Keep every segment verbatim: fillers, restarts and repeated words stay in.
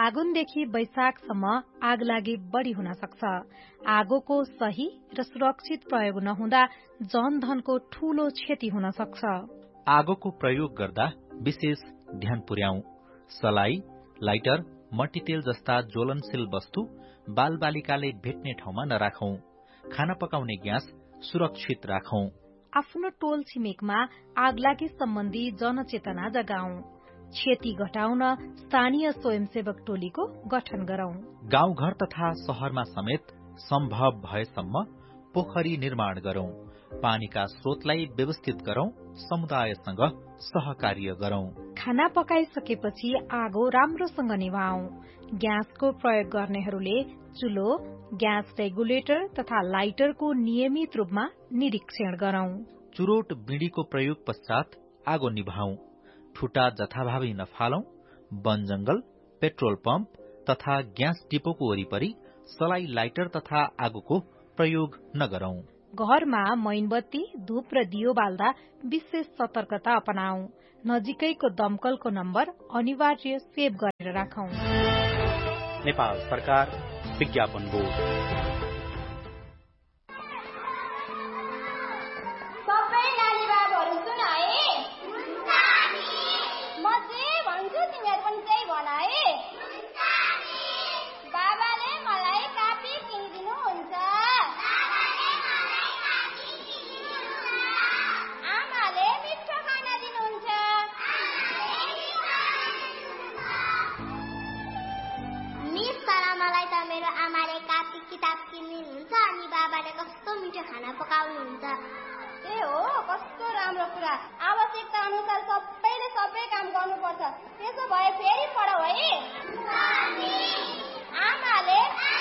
फागुनदेखि वैशाखसम्म आगलागी बढ़ी हुन सक्छ। आगोको सही र सुरक्षित प्रयोग नहुँदा जनधनको ठूलो क्षति हुन सक्छ। आगोको प्रयोग गर्दा विशेष ध्यान पुर्याऊ। सलाई, लाइटर, मट्टीतेल जस्ता ज्वलनशील वस्तु बालबालिकाले भेट्ने ठाउँमा नराखौं। खाना पकाउने ग्यास सुरक्षित राखौं। आफ्नो टोल छिमेकमा आगलागी सम्बन्धी जनचेतना जगाऊ। क्षति घटाउन स्थानीय स्वयंसेवक टोलीको गठन गरौं। गाउँघर तथा शहरमा समेत सम्भव भएसम्म पोखरी निर्माण गरौं। पानीका स्रोतलाई व्यवस्थित गरौं। समुदायसँग सहकार्य गरौं। खाना पकाइसकेपछि आगो राम्रोसँग निभाऊ। ग्यासको प्रयोग गर्नेहरूले चुलो, ग्यास रेगुलेटर तथा लाइटरको नियमित रूपमा निरीक्षण गरौं। चुरोट बिँडीको प्रयोग पश्चात आगो निभाऊ। ठुटा जथाभावी नफालौं। वन जंगल, पेट्रोल पम्प तथा ग्यास डिपोको वरिपरि सलाई, लाइटर तथा आगोको प्रयोग नगरौं। घरमा मैनबत्ती, धूप र दियो बाल्दा विशेष सतर्कता अपनाऊ। नजिकैको दमकलको नम्बर अनिवार्य सेभ गरेर राखौं। नेपाल सरकार विज्ञापन बोर्ड। सबै नानी बाबुहरू सुन है। म चाहिँ भन्छु तिमीहरू पनि त्यही भन है। बाबाले मलाई कापी किनिदिनुहुन्छ। आमाले मिठो खाना दिनुहुन्छ। मिस तर मलाई त मेरो आमाले कापी किताब किनिदिनुहुन्छ अनि बाबाले कस्तो मिठो खाना पकाउनुहुन्छ। ए हो, कस्तो राम्रो कुरा। आवश्यकता अनुसार सबैले सबै काम गर्नुपर्छ। त्यसो भए फेरि पढौ है। आमाले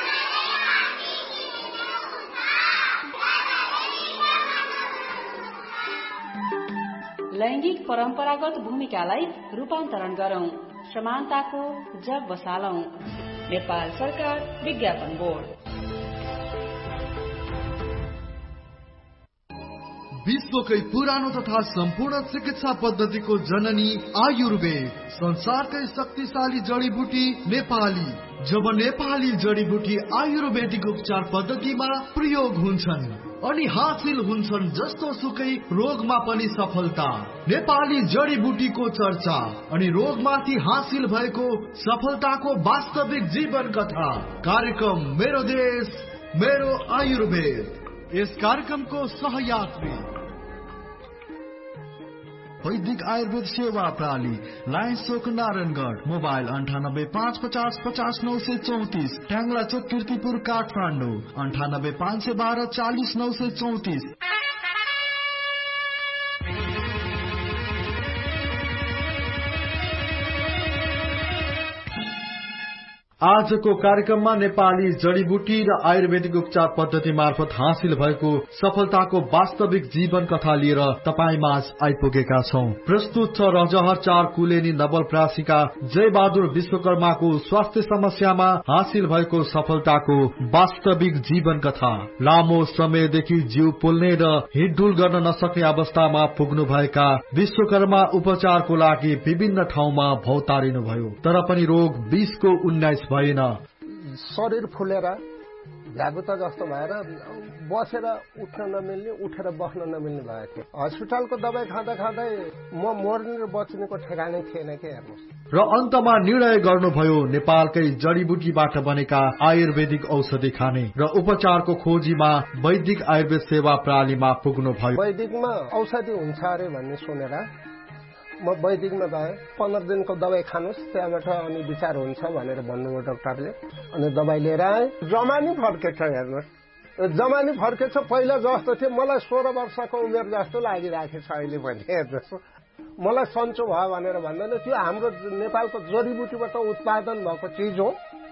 लैंगिक परम्परागत भूमिकालाई रूपान्तरण गरौं। समानताको जग बसालौं। नेपाल सरकार विज्ञापन बोर्ड। विश्वकै पुरानो तथा सम्पूर्ण चिकित्सा पद्धतिको जननी आयुर्वेद। संसारकै शक्तिशाली जडीबुटी नेपाली। जब नेपाली जडीबुटी आयुर्वेदिक उपचार पद्धतिमा प्रयोग हुन्छन् अनि हासिल हुन्छन् जस्तो सुकै रोगमा पनि सफलता। नेपाली जडीबुटीको चर्चा अनि रोगमाथि हासिल भएको सफलताको वास्तविक जीवन कथा। कार्यक्रम मेरो देश मेरो आयुर्वेद। यस कार्यक्रमको सहयात्री वैदिक आयुर्वेद सेवा प्रणाली, लायन्स चोक नारायणगढ़। मोबाइल अंठानब्बे पाँच पचास पचास नौ सौ चौतीस। ट्याङ्ला चोक कीर्तिपुर काठमाडौँ अंठानब्बे पाँच सौ बारह चालीस नौ सौ चौतीस। आजको कार्यक्रममा नेपाली जडीबुटी र आयुर्वेदिक उपचार पद्धति मार्फत हासिल भएको सफलताको वास्तविक जीवन कथा लिएर तपाईँ माझ आइपुगेका छौं। प्रस्तुत छ रजहर चार कुलेनी नवलप्रासीका जय बहादुर विश्वकर्माको स्वास्थ्य समस्यामा हासिल भएको सफलताको वास्तविक जीवन कथा। लामो समयदेखि जिउ पोल्ने र हिडडुल गर्न नसक्ने अवस्थामा पुग्नु भएका विश्वकर्मा उपचारको लागि विभिन्न ठाउँमा भौतारिनु भयो, तर पनि रोग बीसको उन्नाइस भएन। शरीर फुलेर भ्यागुता जस्तो भएर बसेर उठ्न नमिल्ने, उठेर बस्न नमिल्ने भएको थियो। हस्पिटलको दबाई खाँदा खाँदै म मर्ने र बच्नेको ठेगानै थिएन के हेर्नुहोस्। र अन्तमा निर्णय गर्नुभयो नेपालकै जडीबुटीबाट बनेका आयुर्वेदिक औषधि खाने र उपचारको खोजीमा वैदिक आयुर्वेद सेवा प्रणालीमा पुग्नु भयो। वैदिकमा औषधि हुन्छ अरे भन्ने सुनेर म वैदिकमा गएँ। पन्ध्र दिनको दबाई खानुहोस्, त्यहाँबाट अनि विचार हुन्छ भनेर भन्नुभयो डाक्टरले। अनि दबाई लिएर आएँ। जमानी फर्केछ हेर्नुहोस्, जमानी फर्केछ। पहिला जस्तो थियो मलाई सोह्र वर्षको उमेर जस्तो लागिरहेको छ अहिले भने हेर्नुहोस्। मलाई सन्चो भयो भनेर भन्दैन, त्यो हाम्रो नेपालको जडीबुटीबाट उत्पादन भएको चिज हो।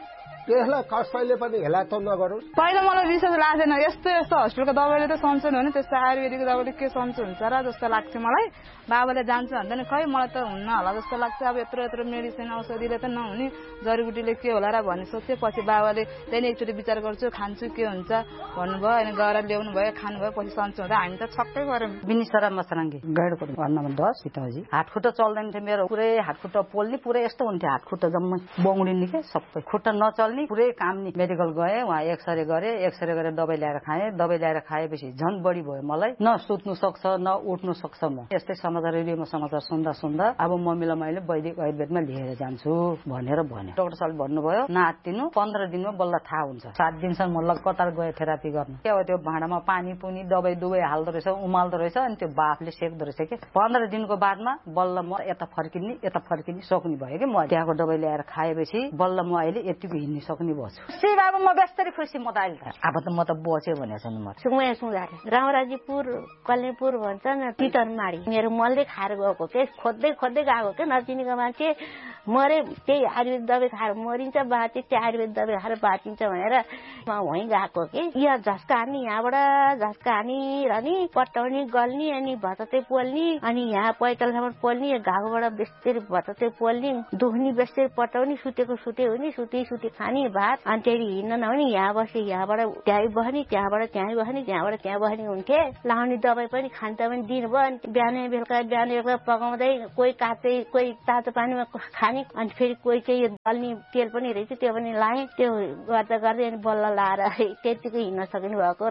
त्यसलाई कसैले पनि हेला त नगरोस्। पहिला मलाई विश्वास लाग्दैन यस्तो यस्तो हस्पिटलको दबाईले त सन्चो हुने त्यस्तो आयुर्वेदिकको दबाईले के सन्चो हुन्छ र जस्तो लाग्थ्यो मलाई। बाबाले जान्छ भन्दा नि खै मलाई त हुन्न होला जस्तो लाग्छ। अब यत्रो यत्रो मेडिसिन औषधिले त नहुने जडीबुटीले के होला र भन्ने सोचेपछि बाबाले त्यहाँदेखि एकचोटि विचार गर्छु खान्छु के हुन्छ भन्नुभयो। अनि गएर ल्याउनु भयो खानुभयो पछि सन्चो हुँदा हामी त छक्कै गऱ्यौँ। बिनिसरा मसराङ्गी गैडको भन्न दस सीताजी हात खुट्टा चल्दैन थियो मेरो पुरै हात खुट्टा पोल्ने पुरै यस्तो हुन्थ्यो हात खुट्टा जम्मै बौडिने के सबै खुट्टा नचल्ने पुरै काम नि। मेडिकल गएँ वहाँ एक्सरे गरेँ एक्सरे गरेर दबाई ल्याएर खाएँ दबाई ल्याएर खाएपछि झन् बढी भयो मलाई। न सुत्नु सक्छ न उठ्नु सक्छ। म यस्तै समाचार रेडियोमा समाचार सुन्दा सुन्दा अब मम्मीलाई मैले वैदिक आयुर्वेदमा लिएर जान्छु भनेर भने डाक्टर साहबले भन्नुभयो नआत्तिनु पन्ध्र दिनमा बल्ल थाहा हुन्छ। सात दिनसम्म म लगातार गएँ थेरापी गर्न। के हो त्यो भाँडामा पानी पुनी दबाई दुबाई हाल्दो रहेछ उमाल्दो रहेछ अनि त्यो बाफले सेक्दो रहेछ कि पन्ध्र दिनको बादमा बल्ल म यता फर्किने यता फर्किने सक्ने भयो कि म त्यहाँको दबाई ल्याएर खाएपछि बल्ल म अहिले यतिको हिँड्न सक्ने भएछु। सी बाबु म बेस्तरी खुसी म त अहिले त अब त म त बच्यो भनेको छु म सुङया सुङार रामराजीपुर कल्नेपुर भन्छ न तितरमाडी मेरो मलले खाएर गएको के खोज्दै खोज्दै गएको के नचिनेको मान्छे मरे त्यही आयुर्वेद दबाई खाएर मरिन्छ बाँचे त्यो आयुर्वेद दबाई खाएर बाँचिन्छ भनेर म वहीँ गएको कि यहाँ झस्का हान्ने यहाँबाट झस्का हानी र नि पट्टाउने गल्ने अनि भतते पोल्ने अनि यहाँ पैतालसम्म पोल्ने घाउबाट बेस्तरी भतते पोल्ने दुख्ने बेस्तरी पट्टाउने सुतेको सुते हुने सुते सुते खाने भात अनि त्यही हिँड्न नहुने यहाँ बसे यहाँबाट त्यहीँ बस्ने त्यहाँबाट त्यहीँ बस्ने त्यहाँबाट त्यहाँ बस्ने हुन्थे। लाउने दबाई पनि खान्छ पनि दिनुभयो अनि बिहान बेलुका बिहान बेलुका पकाउँदै कोही काँचै कोही तातो पानीमा खाने अनि फेरि कोही चाहिँ दल्ने तेल पनि रहेछ त्यो पनि लाएँ। त्यो गर्दा गर्दै अनि बल्ल लाएर त्यतिको हिँड्न सक्नु भएको।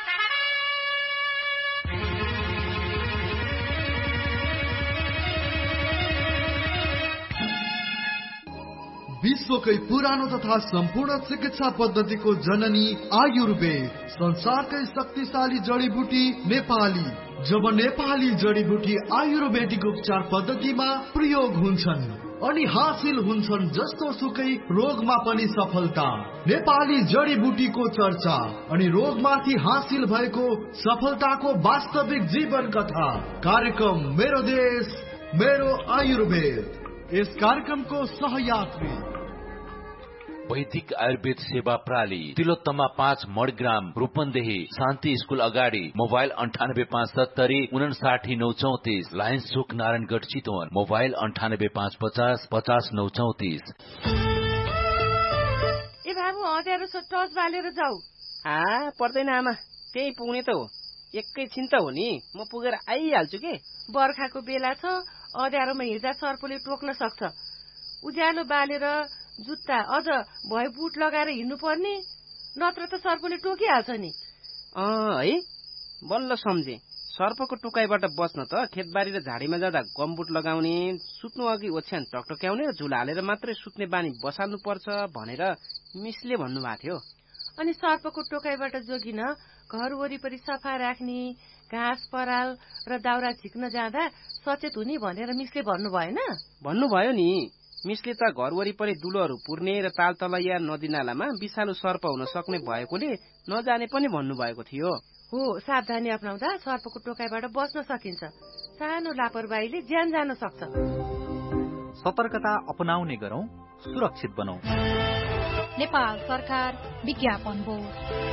विश्वकै पुरानो तथा सम्पूर्ण चिकित्सा पद्धतिको जननी आयुर्वेद संसारकै शक्तिशाली जडीबुटी नेपाली। जब नेपाली जडीबुटी आयुर्वेदिक उपचार पद्धतिमा प्रयोग हुन्छन् अनि हासिल हुन्छन् जस्तो सुकै रोगमा पनि सफलता। नेपाली जडीबुटीको चर्चा अनि रोगमाथि हासिल भएको सफलताको वास्तविक जीवन कथा कार्यक्रम मेरो देश मेरो आयुर्वेद। यस कार्यक्रमको सहयात्री वैदिक आयुर्वेद सेवा प्रणाली तिलोत्तमा पाँच मडग्राम रूपन्देही शान्ति स्कूल अगाडि मोबाइल अन्ठानब्बे पाँच सत्तरी उनासाठी नौ चौतिस लायन्स चोक नारायणगढ चितवन मोबाइल अन्ठानब्बे पाँच पचास पचास नौ चौतिस। ए बाबु अँध्यारो टर्च बालेर जाऊ। आ पर्दैन आमा त्यही पुग्ने त हो एकैछिन त हो नि म पुगेर आइहाल्छु के। बर्खाको बेला छ अँध्यारोमा हिँड्दा सर्पले टोक्न सक्छ। उज्यालो बालेर जुत्ता अझ भए बुट लगाएर हिँड्नु पर्ने नत्र त सर्पले टोकिहाल्छ नि। अँ है बल्ल सम्झे सर्पको टोकाइबाट बच्न त खेतबारी र झाडीमा जाँदा गमबुट लगाउने सुत्नु अघि ओछ्यान टकटक्याउने र झुला हालेर मात्रै सुत्ने बानी बसाल्नु पर्छ भनेर मिसले भन्नुभएको थियो। अनि सर्पको टोकाइबाट जोगिन घर वरिपरि सफा राख्ने घाँस पराल र दाउरा झिक्न जाँदा सचेत हुने भनेर मिसले भन्नु भएन? भन्नुभयो नि मिसले त घर वरिपरि दुलोहरू पुर्ने र ताल तलैया नदी नालामा विषालु सर्प हुन सक्ने भएकोले नजाने पनि भन्नुभएको थियो। हो सावधानी अपनाउँदा सर्पको टोकाइबाट बच्न सकिन्छ। सानो लापरवाहीले ज्यान जान सक्छ। सतर्कता अपनाउने गरौं सुरक्षित बनौं। नेपाल सरकार विज्ञापन बोर्ड।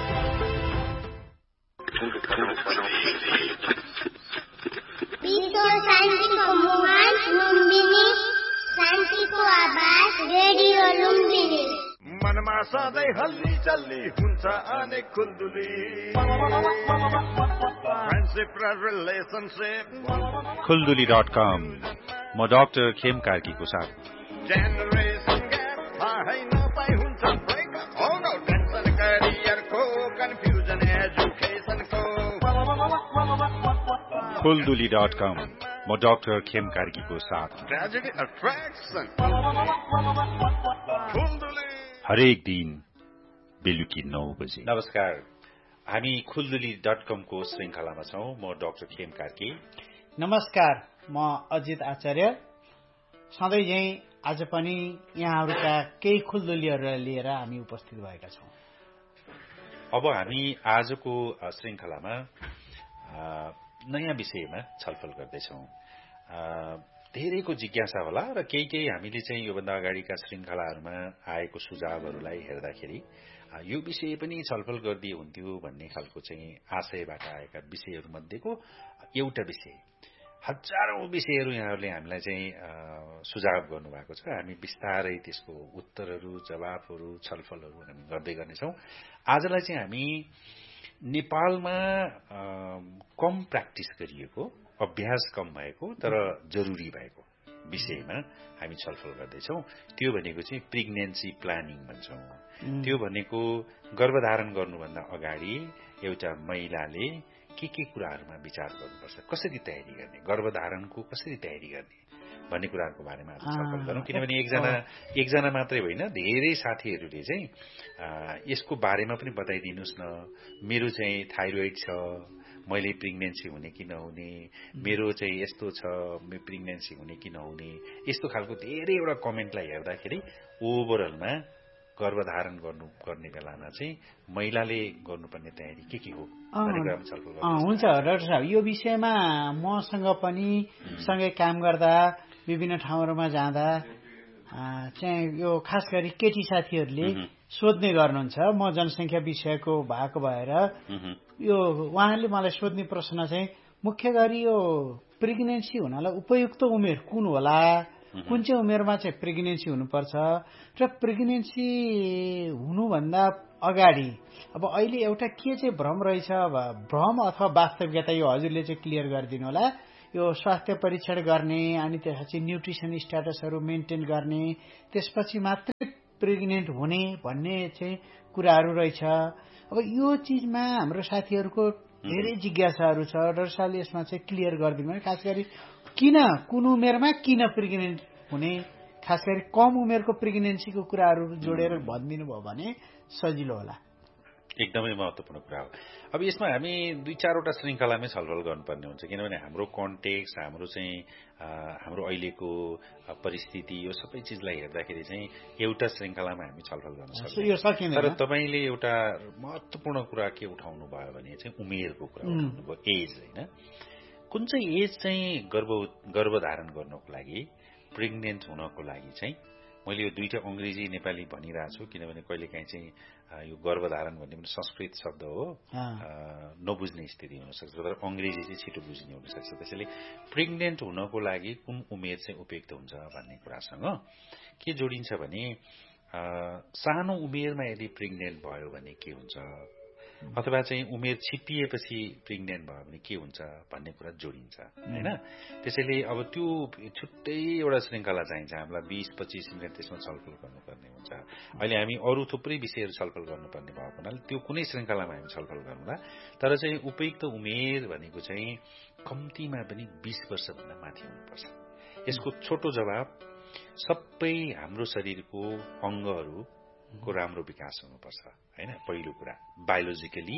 विश्व शान्तिको मुहान लुम्बिनी शान्तिको आवाज रेडियो लुम्बिनी। मनमा सधैँ हल्ली चल्ली हुन्छ अनेक खुल्दुली फ्रेन्डसिप र रिलेसनसिप। खुल्दुली डट कम म डाक्टर खेम कार्कीको साथ। जेनरेसन ग्याप थाहै नपाई हुन्छ ब्रेकअप हो नो टेन्सन करियरको कन्फ्युजन एजुकेसनको। खुल्दुली डट कम म डाक्टर खेम कार्कीको साथ। ट्रेजेडी अट्र्याक्सन खुल्दुली हरेक दिन बेलुकी नौ बजे। नमस्कार, हामी खुल्दुली डट कम को श्रृंखलामा छौं। म डाक्टर खेम कार्की। नमस्कार, म अजित आचार्य। सधैँ यही आज पनि यहाँहरूका केही खुल्दुलीहरूलाई लिएर हामी उपस्थित भएका छौं। अब हामी आजको श्रृंखलामा नयाँ विषयमा छलफल गर्दैछौं। धेरैको जिज्ञासा होला र केही केही हामीले चाहिँ योभन्दा अगाडिका श्रृङ्खलाहरूमा आएको सुझावहरूलाई हेर्दाखेरि यो विषय पनि छलफल गरिदिए हुन्थ्यो भन्ने खालको चाहिँ आशयबाट आएका विषयहरूमध्येको एउटा विषय। हजारौं विषयहरू यहाँहरूले हामीलाई चाहिँ सुझाव गर्नुभएको छ। हामी बिस्तारै त्यसको उत्तरहरू, जवाफहरू, छलफलहरू हामी गर्दै गर्नेछौँ। आजलाई चाहिँ हामी नेपालमा कम प्र्याक्टिस गरिएको, अभ्यास कम भएको तर जरुरी भएको विषयमा हामी छलफल गर्दैछौँ। त्यो भनेको चाहिँ प्रेग्नेन्सी प्लानिङ भन्छौँ। त्यो भनेको गर्भधारण गर्नुभन्दा अगाडि एउटा महिलाले के के कुराहरूमा विचार गर्नुपर्छ, कसरी तयारी गर्ने, गर्भधारणको कसरी तयारी गर्ने भन्ने कुराहरूको बारेमा आज छलफल गरौँ। किनभने एकजना एकजना मात्रै होइन, धेरै साथीहरूले चाहिँ यसको बारेमा पनि बताइदिनुहोस् न, मेरो चाहिँ थाइरोइड छ, मैले प्रेग्नेन्सी हुने कि नहुने, मेरो चाहिँ यस्तो छ, मेरो प्रेग्नेन्सी हुने कि नहुने, यस्तो खालको धेरैवटा कमेन्टलाई हेर्दाखेरि ओभरअलमा गर्भधारण गर्नु गर्ने बेलामा चाहिँ महिलाले गर्नुपर्ने तयारी के के हो भन्ने कुरामा छलफल गर्नु। हुन्छ डाक्टर साहब, यो विषयमा मसँग पनि सँगै काम गर्दा विभिन्न ठाउँहरूमा जाँदा चाहिँ यो खास गरी केटी साथीहरूले सोध्ने गर्नुहुन्छ। म जनसङ्ख्या विषयको भएको भएर यो उहाँहरूले मलाई सोध्ने प्रश्न चाहिँ मुख्य गरी यो प्रेग्नेन्सी हुनलाई उपयुक्त उमेर कुन होला, कुन चाहिँ उमेरमा चाहिँ प्रेग्नेन्सी हुनुपर्छ र प्रेग्नेन्सी हुनुभन्दा अगाडि अब अहिले एउटा के चाहिँ भ्रम रहेछ, भ्रम अथवा वास्तविकता, यो हजुरले चाहिँ क्लियर गरिदिनु होला। यो स्वास्थ्य परीक्षण गर्ने अनि त्यसपछि न्युट्रिसन स्ट्याटसहरू मेन्टेन गर्ने, त्यसपछि मात्रै प्रेग्नेन्ट हुने भन्ने चाहिँ कुराहरू रहेछ। अब यो चिजमा हाम्रो साथीहरूको धेरै जिज्ञासाहरू छ। डाक्टर साहबले यसमा चाहिँ क्लियर गरिदिनु भने खास गरी किन, कुन उमेरमा किन प्रेग्नेन्ट हुने, खास गरी कम उमेरको प्रेग्नेन्सीको कुराहरू जोडेर भनिदिनु भयो भने सजिलो होला। एकदमै महत्त्वपूर्ण कुरा हो। अब यसमा हामी दुई चारवटा श्रृङ्खलामै छलफल गर्नुपर्ने हुन्छ, किनभने हाम्रो कन्टेक्स्ट, हाम्रो चाहिँ हाम्रो अहिलेको परिस्थिति, यो सबै चिजलाई हेर्दाखेरि चाहिँ एउटा श्रृङ्खलामा हामी छलफल गर्न सक्छौँ। तर तपाईँले एउटा महत्त्वपूर्ण कुरा के उठाउनु भयो भने चाहिँ उमेरको कुरा उठाउनु भयो, एज होइन। कुन चाहिँ एज चाहिँ गर्भ गर्भधारण गर्नको लागि, प्रेग्नेन्ट हुनको लागि चाहिँ, मैले यो दुईटा अंग्रेजी नेपाली भनिरहेको छु किनभने कहिलेकाहीँ चाहिँ यो गर्भधारण भन्ने पनि संस्कृत शब्द हो, नबुझ्ने स्थिति हुन सक्छ, तर अंग्रेजी चाहिँ छिटो बुझ्ने हुन सक्छ। त्यसैले प्रेग्नेन्ट हुनको लागि कुन उमेर चाहिँ उपयुक्त हुन्छ भन्ने कुरासँग के जोडिन्छ भने सानो उमेरमा यदि प्रेग्नेन्ट भयो भने के हुन्छ, अथवा चाहिँ उमेर छिप्पिएपछि प्रेग्नेन्ट भयो भने के हुन्छ भन्ने कुरा जोडिन्छ हैन। त्यसैले अब त्यो छुट्टै एउटा श्रृङ्खला चाहिन्छ हामीलाई, बीस पच्चीस मिनट त्यसमा छलफल गर्नुपर्ने हुन्छ। अहिले हामी अरू थुप्रै विषयहरू छलफल गर्नुपर्ने भएको हुनाले त्यो कुनै श्रृङ्खलामा हामी छलफल गर्नुला। तर चाहिँ उपयुक्त उमेर भनेको चाहिँ कम्तीमा पनि बीस वर्षभन्दा माथि हुनुपर्छ। यसको छोटो जवाब सबै हाम्रो शरीरको अंगहरू को राम्रो विकास हुनुपर्छ हैन। पहिलो कुरा बायोलोजिकली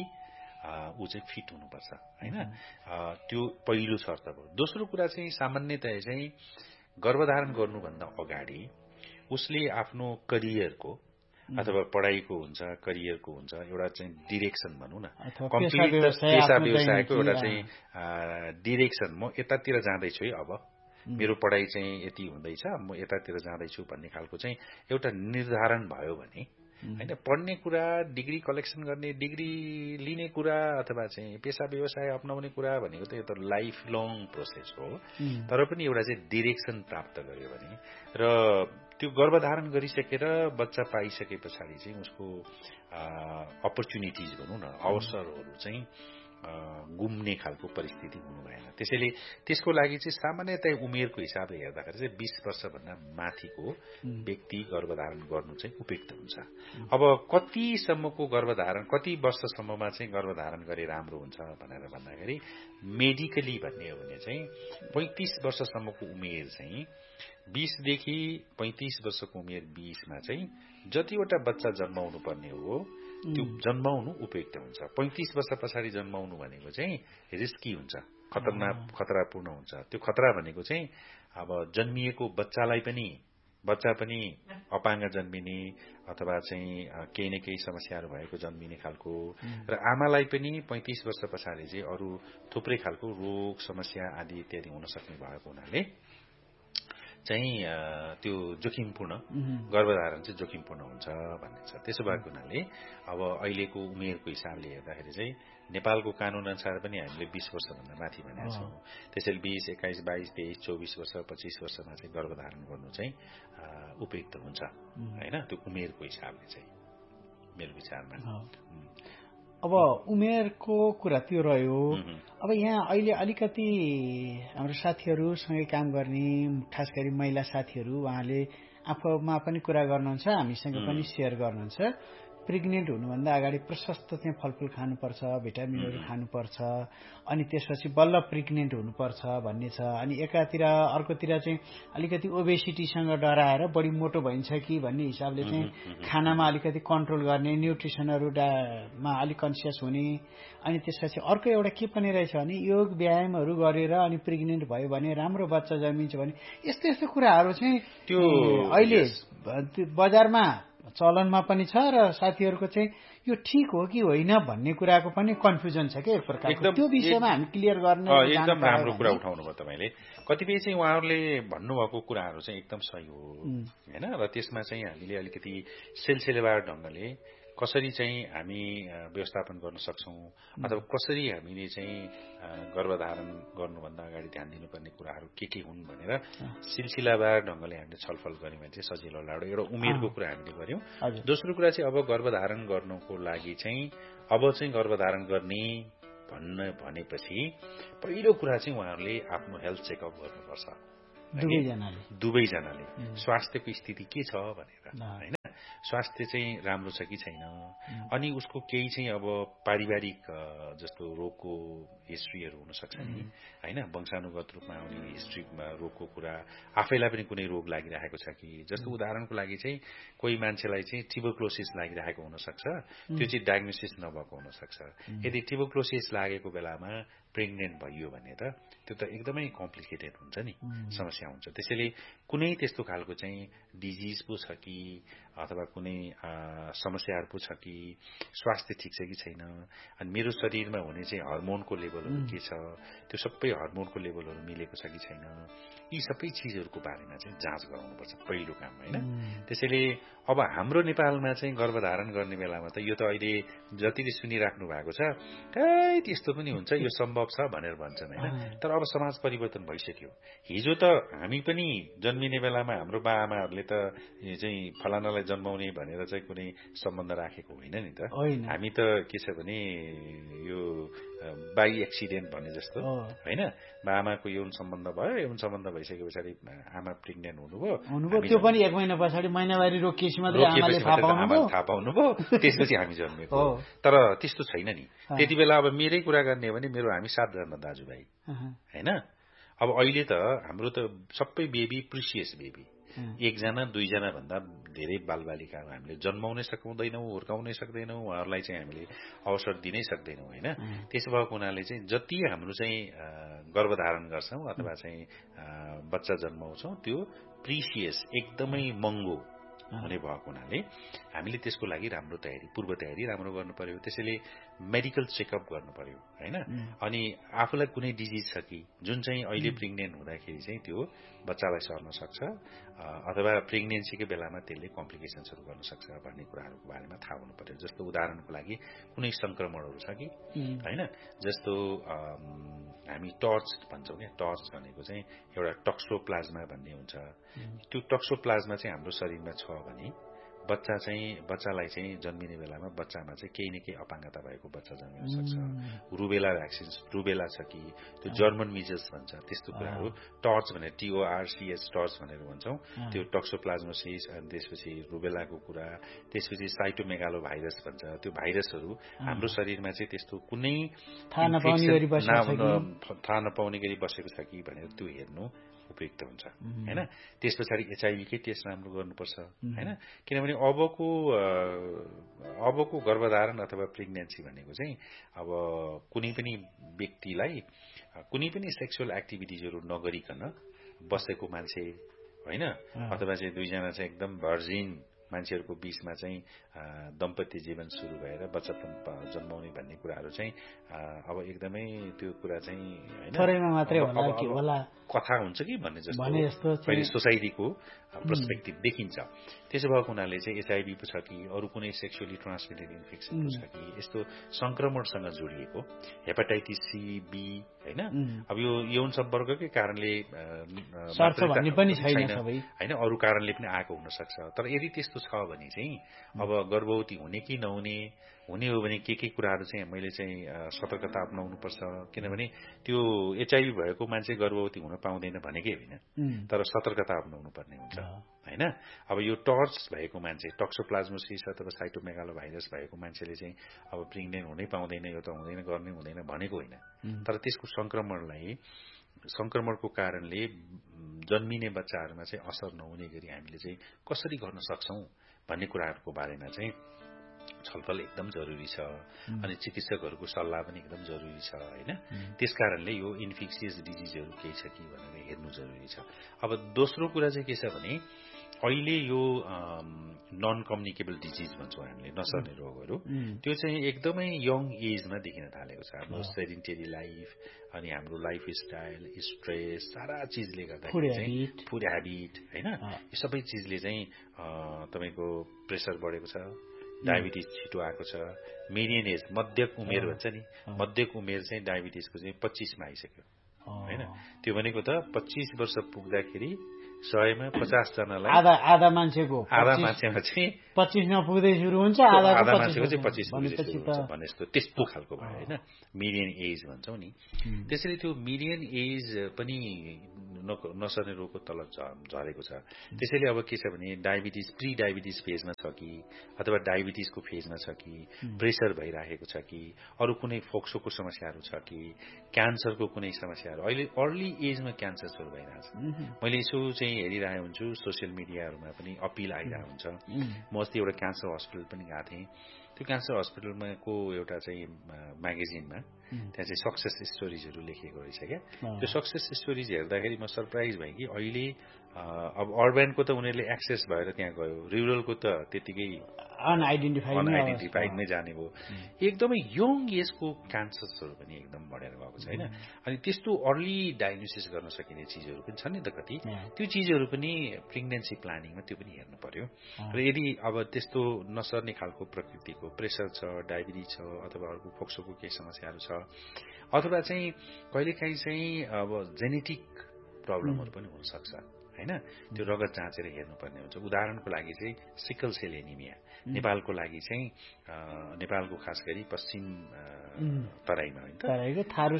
ऊ चाहिँ फिट हुनुपर्छ हैन, त्यो पहिलो शर्त हो। दोस्रो कुरा चाहिँ सामान्यतया चाहिँ गर्भधारण गर्नुभन्दा अगाडि उसले आफ्नो करियरको अथवा पढाइको हुन्छ, करियरको हुन्छ, एउटा चाहिँ डिरेक्सन भनौँ न, कम्प्लिट पेसा व्यवसायको एउटा चाहिँ डिरेक्सन, म यतातिर जाँदैछु है, अब मेरो पढाइ चाहिँ यति हुँदैछ, म यतातिर जाँदैछु भन्ने खालको चाहिँ एउटा निर्धारण भयो भने हैन, पढ्ने कुरा, डिग्री कलेक्सन गर्ने, डिग्री लिने कुरा अथवा चाहिँ पेसा व्यवसाय अपनाउने कुरा भनेको त यो त लाइफ लङ प्रोसेस हो। तर पनि एउटा चाहिँ डिरेक्सन प्राप्त गर्यो भने र त्यो गर्भधारण गरिसकेर बच्चा पाइसके पछाडि चाहिँ उसको अपर्च्युनिटिज भनौँ न, अवसरहरू चाहिँ गुम्ने खालको परिस्थिति हुनु भएन। त्यसैले त्यसको लागि चाहिँ सामान्यतया उमेरको हिसाबले हेर्दाखेरि चाहिँ बीस वर्षभन्दा माथिको व्यक्ति गर्भधारण गर्नु चाहिँ उपयुक्त हुन्छ। अब कतिसम्मको गर्भधारण, कति वर्षसम्ममा चाहिँ गर्भधारण गरे राम्रो हुन्छ भनेर भन्दाखेरि मेडिकली भन्ने हो भने चाहिँ पैंतीस वर्षसम्मको उमेर चाहिँ बीसदेखि पैंतीस वर्षको उमेर बीसमा चाहिँ जतिवटा बच्चा जन्माउनु पर्ने हो त्यो जन्माउनु उपयुक्त हुन्छ। पैंतीस वर्ष पछाडि जन्माउनु भनेको चाहिँ रिस्की हुन्छ, खतरनाक खतरापूर्ण हुन्छ। त्यो खतरा भनेको चाहिँ अब जन्मिएको बच्चालाई पनि बच्चा पनि अपाङ्ग जन्मिने अथवा चाहिँ केही न केही समस्याहरू भएको जन्मिने खालको, र आमालाई पनि पैंतीस वर्ष पछाडि चाहिँ अरू थुप्रै खालको रोग समस्या आदि इत्यादि हुन सक्ने भएको हुनाले चाहिँ त्यो जोखिमपूर्ण गर्भधारण चाहिँ जोखिमपूर्ण हुन्छ भन्ने छ। त्यसो भएको हुनाले अब अहिलेको उमेरको हिसाबले हेर्दाखेरि चाहिँ नेपालको कानून अनुसार पनि हामीले बीस वर्षभन्दा माथि भनेका छौँ। त्यसैले बीस एक्काइस बाइस तेइस चौबिस वर्ष पच्चिस वर्षमा चाहिँ गर्भधारण गर्नु चाहिँ उपयुक्त हुन्छ होइन, त्यो उमेरको हिसाबले चाहिँ मेरो विचारमा। अब उमेरको कुरा त्यो रह्यो। अब यहाँ अहिले अलिकति हाम्रो साथीहरूसँगै काम गर्ने खास गरी महिला साथीहरू उहाँले आफूमा पनि कुरा गर्नुहुन्छ, हामीसँग पनि सेयर गर्नुहुन्छ। प्रेग्नेन्ट हुनुभन्दा अगाडि प्रशस्त चाहिँ फलफुल खानुपर्छ, भिटामिनहरू खानुपर्छ, अनि त्यसपछि बल्ल प्रेग्नेन्ट हुनुपर्छ भन्ने छ। अनि एकातिर अर्कोतिर चाहिँ अलिकति ओबेसिटीसँग डराएर बढी मोटो भइन्छ कि भन्ने हिसाबले चाहिँ खानामा अलिकति कन्ट्रोल गर्ने, न्युट्रिसनहरूमा अलिक कन्सियस हुने। अनि त्यसपछि अर्को एउटा के पनि रहेछ भने योग व्यायामहरू गरेर अनि प्रेग्नेन्ट भयो भने राम्रो बच्चा जन्मिन्छ भने यस्तो यस्तो कुराहरू चाहिँ त्यो अहिले बजारमा चलनमा पनि छ र साथीहरूको चाहिँ यो ठिक हो कि होइन भन्ने कुराको पनि कन्फ्युजन छ क्या एक प्रकारको। त्यो विषयमा हामी क्लियर गर्न एकदम राम्रो कुरा उठाउनु भयो तपाईँले। कतिपय चाहिँ उहाँहरूले भन्नुभएको कुराहरू चाहिँ एकदम सही हो होइन, र त्यसमा चाहिँ हामीले अलिकति सिलसिलेवार ढङ्गले कसरी चाहिँ हामी व्यवस्थापन गर्न सक्छौँ अथवा कसरी हामीले चाहिँ गर्भधारण गर्नुभन्दा अगाडि ध्यान दिनुपर्ने कुराहरू के के हुन् भनेर सिलसिलावार ढङ्गले हामीले छलफल गऱ्यौँ भने चाहिँ सजिलो होला। एउटा उमेरको कुरा हामीले गऱ्यौँ। दोस्रो कुरा चाहिँ अब गर्भधारण गर्नुको लागि चाहिँ अब चाहिँ गर्भधारण गर्ने भन्न भनेपछि पहिलो कुरा चाहिँ उहाँहरूले आफ्नो हेल्थ चेकअप गर्नुपर्छ दुवैजनाले। स्वास्थ्यको स्थिति के छ भनेर होइन, स्वास्थ्य चाहिँ राम्रो छ कि छैन, अनि उसको केही चाहिँ अब पारिवारिक जस्तो रोगको हिस्ट्रीहरू हुनसक्छ नि होइन, वंशानुगत रूपमा आउने हिस्ट्रीमा रोगको कुरा, आफैलाई पनि कुनै रोग लागिरहेको छ कि, जस्तो उदाहरणको लागि चाहिँ कोही मान्छेलाई चाहिँ ट्युबरक्लोसिस लागिरहेको हुनसक्छ, त्यो चाहिँ डायग्नोसिस नभएको हुनसक्छ। यदि ट्युबरक्लोसिस लागेको बेलामा प्रेग्नेन्ट भइयो भने त त्यो त एकदमै कम्प्लिकेटेड हुन्छ नि, समस्या हुन्छ। त्यसैले कुनै त्यस्तो खालको चाहिँ डिजिज पो छ कि अथवा कुनै समस्याहरू पो छ कि, स्वास्थ्य ठिक छ कि छैन, अनि मेरो शरीरमा हुने चाहिँ हर्मोनको लेभलहरू के छ, त्यो सबै हर्मोनको लेभलहरू मिलेको छ कि छैन, यी सबै चिजहरूको बारेमा चाहिँ जाँच गराउनुपर्छ पहिलो काम होइन। त्यसैले अब हाम्रो नेपालमा चाहिँ गर्भधारण गर्ने बेलामा त यो त अहिले जतिले सुनिराख्नु भएको छ ए त्यस्तो पनि हुन्छ, यो सम्भव छ भनेर भन्छन् होइन। तर अब समाज परिवर्तन भइसक्यो। हिजो त हामी पनि जन्मिने बेलामा हाम्रो बाआमाहरूले त चाहिँ फलानालाई जन्माउने भनेर चाहिँ कुनै सम्बन्ध राखेको होइन नि त। हामी त के छ भने यो बाई एक्सिडेन्ट भने जस्तो होइन, बाआमाको यौन सम्बन्ध भयो, यौन सम्बन्ध भइसके पछाडि आमा प्रेग्नेन्ट हुनुभयो, त्यो पनि एक महिना पछाडि महिनावारी रोकिएपछि मात्रै आमाले थाहा पाउनुभयो, त्यसपछि हामी जन्मेको। तर त्यस्तो छैन नि। त्यति बेला अब मेरै कुरा गर्ने हो भने मेरो हामी सातजना दाजुभाइ होइन। अब अहिले त हाम्रो त सबै बेबी प्रिसियस बेबी, एकजना दुईजना भन्दा धेरै बालबालिकाहरू हामीले जन्माउनै सकाउँदैनौँ, हुर्काउनै सक्दैनौँ, उहाँहरूलाई चाहिँ हामीले अवसर दिनै सक्दैनौँ होइन। त्यसो भएको हुनाले चाहिँ जति हाम्रो चाहिँ गर्भधारण गर्छौँ अथवा चाहिँ बच्चा जन्माउँछौँ त्यो प्रिसियस एकदमै महँगो हुने भएको हुनाले हामीले त्यसको लागि राम्रो तयारी पूर्व तयारी राम्रो गर्नु पर्यो। त्यसैले मेडिकल चेकअप गर्नु पर्यो होइन। अनि आफूलाई कुनै डिजिज छ कि जुन चाहिँ अहिले प्रेग्नेन्ट हुँदाखेरि चाहिँ त्यो बच्चालाई सर्न सक्छ अथवा प्रेग्नेन्सीकै बेलामा त्यसले कम्प्लिकेसन्सहरू गर्न सक्छ भन्ने कुराहरूको बारेमा थाहा हुनु पर्यो। जस्तो उदाहरणको लागि कुनै संक्रमणहरू छ कि होइन, जस्तो हामी टर्च भन्छौँ क्या, टर्च भनेको चाहिँ एउटा टक्सोप्लाज्मा भन्ने हुन्छ। त्यो टक्सोप्लाज्मा चाहिँ हाम्रो शरीरमा छ भने बच्चा चाहिँ बच्चालाई चाहिँ जन्मिने बेलामा बच्चामा चाहिँ केही न केही अपाङ्गता भएको बच्चा जन्मिन सक्छ। रुबेला भ्याक्सिन रुबेला छ कि, त्यो जर्मन मिजल्स भन्छ, त्यस्तो कुराहरू टर्च भनेर टिओआरसिएच टर्च भनेर भन्छौँ। त्यो टक्सोप्लाज्मोसिस, अनि त्यसपछि रुबेलाको कुरा, त्यसपछि साइटोमेगालो भाइरस भन्छ। त्यो भाइरसहरू हाम्रो शरीरमा चाहिँ त्यस्तो कुनै थाहा नपाउने गरी बसेको छ कि भनेर त्यो हेर्नु उपयुक्त हुन्छ होइन। त्यस पछाडि एचआइभीकै टेस्ट राम्रो गर्नुपर्छ होइन, किनभने अबको अबको गर्भधारण अथवा प्रेग्नेन्सी भनेको चाहिँ अब कुनै पनि व्यक्तिलाई कुनै पनि सेक्सुअल एक्टिभिटिजहरू नगरिकन बसेको मान्छे होइन, अथवा चाहिँ दुईजना चाहिँ एकदम भर्जिन मान्छेहरूको बीचमा चाहिँ दम्पत्य जीवन सुरु भएर बच्चा जन्माउने भन्ने कुराहरू चाहिँ अब एकदमै त्यो कुरा चाहिँ हैन कथा हुन्छ कि भन्ने जस्तो पहिले सोसाइटीको पर्सपेक्टिभ देखिन्छ। त्यसो भएको हुनाले चाहिँ एचआईभी पो छ कि अरू कुनै सेक्सुअली ट्रान्समिटेड इन्फेक्सन पो छ कि यस्तो संक्रमणसँग जोडिएको हेपाटाइटिस सी बी हैन अब यो यौन सम्पर्ककै कारणले हैन अरू कारणले पनि आएको हुन सक्छ। तर यदि त्यस्तो छ भने चाहिँ अब गर्भवती हुने कि नहुने हुने हो भने के के कुराहरू चाहिँ मैले चाहिँ सतर्कता अपनाउनु पर्छ। किनभने त्यो एचआईभी भएको मान्छे गर्भवती हुन पाउँदैन भनेकै होइन, तर सतर्कता अपनाउनु पर्ने हुन्छ हैन। अब यो टर्च भएको मान्छे टक्सोप्लाज्मोसिस अथवा साइटोमेगालो भाइरस भएको मान्छेले चाहिँ अब प्रेग्नेन्ट हुनै पाउँदैन, यो त हुँदैन, गर्नै हुँदैन भनेको होइन। तर त्यसको संक्रमणलाई संक्रमणको कारणले जन्मिने बच्चाहरूमा चाहिँ असर नहुने गरी हामीले चाहिँ कसरी गर्न सक्छौं भन्ने कुराहरूको बारेमा चाहिँ छलफल एकदम जरुरी छ। अनि चिकित्सकहरूको सल्लाह पनि एकदम जरुरी छ हैन। त्यसकारणले यो इन्फेक्सियस डिजिजहरू केही छ कि भनेर हेर्नु जरुरी छ। अब दोस्रो कुरा चाहिँ के छ भने अहिले यो नन कम्युनिकेबल डिजिज भन्छौँ हामीले नसर्ने रोगहरू, त्यो चाहिँ एकदमै यङ एजमा देखिन थालेको छ। हाम्रो सेडेन्टरी लाइफ अनि हाम्रो लाइफ स्टाइल, स्ट्रेस, सारा चिजले गर्दाखेरि चाहिँ फुड ह्याबिट हैन, यो सबै चिजले चाहिँ तपाईको प्रेसर बढेको छ, डायबिटिज छिटो आएको छ। मिडियन एज मध्यक उमेर भन्छ नि, मध्यक उमेर चाहिँ डायबिटिजको चाहिँ पच्चीसमा आइसक्यो हैन। त्यो भनेको त पच्चीस वर्ष पुग्दाखेरि सयमा पचास जनालाई आधा आधा मान्छेको आधा मान्छेमा चाहिँ पच्चीस नपुग्दै सुरु हुन्छ, आधा मान्छेको चाहिँ पच्चीस भने जस्तो त्यस्तो खालको भयो होइन। मिडियन एज भन्छौँ नि। त्यसैले त्यो मिडियन एज पनि नसर्ने रोगको तल झरेको छ। त्यसैले अब के छ भने डायबिटिज प्री डायबिटिज फेजमा छ कि अथवा डायबिटिजको फेजमा छ कि, प्रेसर भइराखेको छ कि, अरू कुनै फोक्सोको समस्याहरू छ कि, क्यान्सरको कुनै समस्याहरू, अहिले अर्ली एजमा क्यान्सर सुरु भइरहेछ। मैले यसो चाहिँ हेरिरहेको हुन्छु सोसियल मिडियाहरूमा पनि अपिल आइरहेको हुन्छ। म अस्ति एउटा क्यान्सर हस्पिटल पनि गएको थिएँ। त्यो क्यान्सर हस्पिटलमा को एउटा चाहिँ म्यागजिनमा त्यहाँ चाहिँ सक्सेस स्टोरिजहरू लेखिएको रहेछ क्या। त्यो सक्सेस स्टोरिज हेर्दाखेरि म सरप्राइज भएँ कि अहिले अब अर्बनको त उनीहरूले एक्सेस भएर त्यहाँ गयो, रुरलको त त्यतिकै अनआइडेन्टिफाइड अनआइडेन्टिफाइडमै जाने भयो। एकदमै यङ एजको क्यान्सर्सहरू पनि एकदम बढेर गएको छ होइन। अनि त्यस्तो अर्ली डायग्नोसिस गर्न सकिने चिजहरू पनि छन् नि त कति, त्यो चिजहरू पनि प्रेग्नेन्सी प्लानिङमा त्यो पनि हेर्नु पर्यो। र यदि अब त्यस्तो नसर्ने खालको प्रकृतिको प्रेसर छ, डायबिटिज छ, अथवा अर्को फोक्सोको केही समस्याहरू छ, अथवा चाहिँ कहिलेकाहीँ चाहिँ अब जेनेटिक प्रब्लमहरू पनि हुनसक्छ हैन। त्यो रगत जाँचेर हेर्नुपर्ने हुन्छ। उदाहरणको लागि चाहिँ सिकल सेल एनिमिया नेपालको लागि चाहिँ नेपालको खास गरी पश्चिम तराईमा होइन, थारू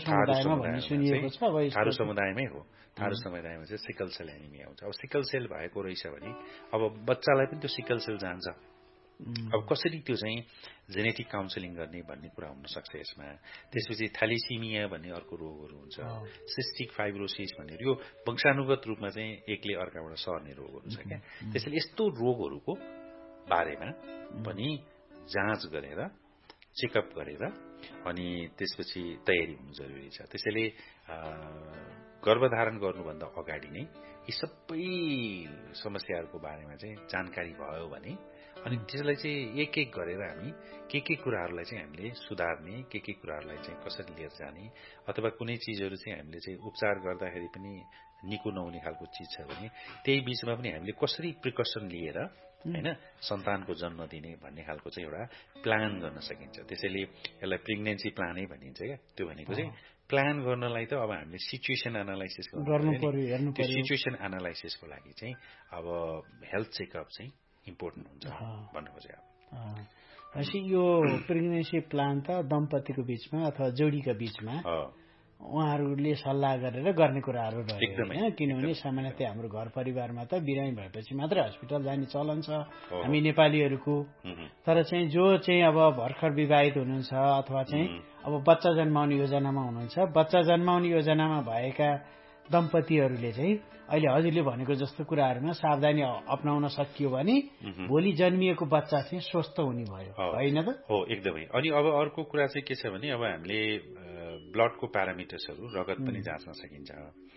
समुदायमै हो। थारू समुदायमा चाहिँ सिकल सेल एनिमिया हुन्छ। अब सिकल सेल भएको रहेछ भने अब बच्चालाई पनि त्यो सिकल सेल जान्छ। अब कसरी त्यो चाहिँ जेनेटिक काउन्सिलिङ गर्ने भन्ने कुरा हुन सक्छ यसमा। त्यसपछि थ्यालेसिमिया भन्ने अर्को रोगहरू हुन्छ, सिस्टिक फाइब्रोसिस भनेर यो वंशानुगत रूपमा चाहिँ एकले अर्काबाट सर्ने रोगहरू छ क्या। त्यसैले यस्तो रोगहरूको बारेमा पनि जाँच गरेर चेकअप गरेर अनि त्यसपछि तयारी हुनु जरुरी छ। त्यसैले गर्भधारण गर्नुभन्दा अगाडि नै यी सबै समस्याहरूको बारेमा चाहिँ जानकारी भयो भने अनि त्यसलाई चाहिँ एक एक गरेर हामी के के कुराहरूलाई चाहिँ हामीले सुधार्ने, के के कुराहरूलाई चाहिँ कसरी लिएर जाने, अथवा कुनै चिजहरू चाहिँ हामीले चाहिँ उपचार गर्दाखेरि पनि निको नहुने खालको चिज छ भने त्यही बीचमा पनि हामीले कसरी प्रिकसन लिएर हैन सन्तानको जन्म दिने भन्ने खालको चाहिँ एउटा प्लान गर्न सकिन्छ। त्यसैले यसलाई प्रेग्नेन्सी प्लानै भनिन्छ क्या। त्यो भनेको चाहिँ प्लान गर्नलाई त अब हामीले सिचुएसन एनालाइसिस गर्नु पर्यो, हेर्नु पर्यो। त्यो सिचुएसन एनालाइसिसको लागि चाहिँ अब हेल्थ चेकअप चाहिँ इम्पोर्टेन्ट हुन्छ भन्नु खोजे। अब यो प्रेग्नेन्सी प्लान त दम्पतिको बीचमा अथवा जोडीका बीचमा उहाँहरूले सल्लाह गरेर गर्ने कुराहरू रह्यो हैन। किनभने सामान्यतया हाम्रो घर परिवारमा त बिरामी भएपछि मात्रै हस्पिटल जाने चलन छ हामी नेपालीहरूको। तर चाहिँ जो चाहिँ अब भर्खर विवाहित हुनुहुन्छ अथवा चाहिँ अब बच्चा जन्माउने योजनामा हुनुहुन्छ, बच्चा जन्माउने योजनामा भएका दम्पतिहरूले चाहिँ अहिले हजुरले भनेको जस्तो कुराहरूमा सावधानी अपनाउन सकियो भने भोलि जन्मिएको बच्चा चाहिँ स्वस्थ हुने भयो हैन त? हो, एकदमै। अनि अब अर्को कुरा चाहिँ के छ भने अब हामीले ब्लडको प्यारामिटर्सहरू रगत पनि जाँच्न सकिन्छ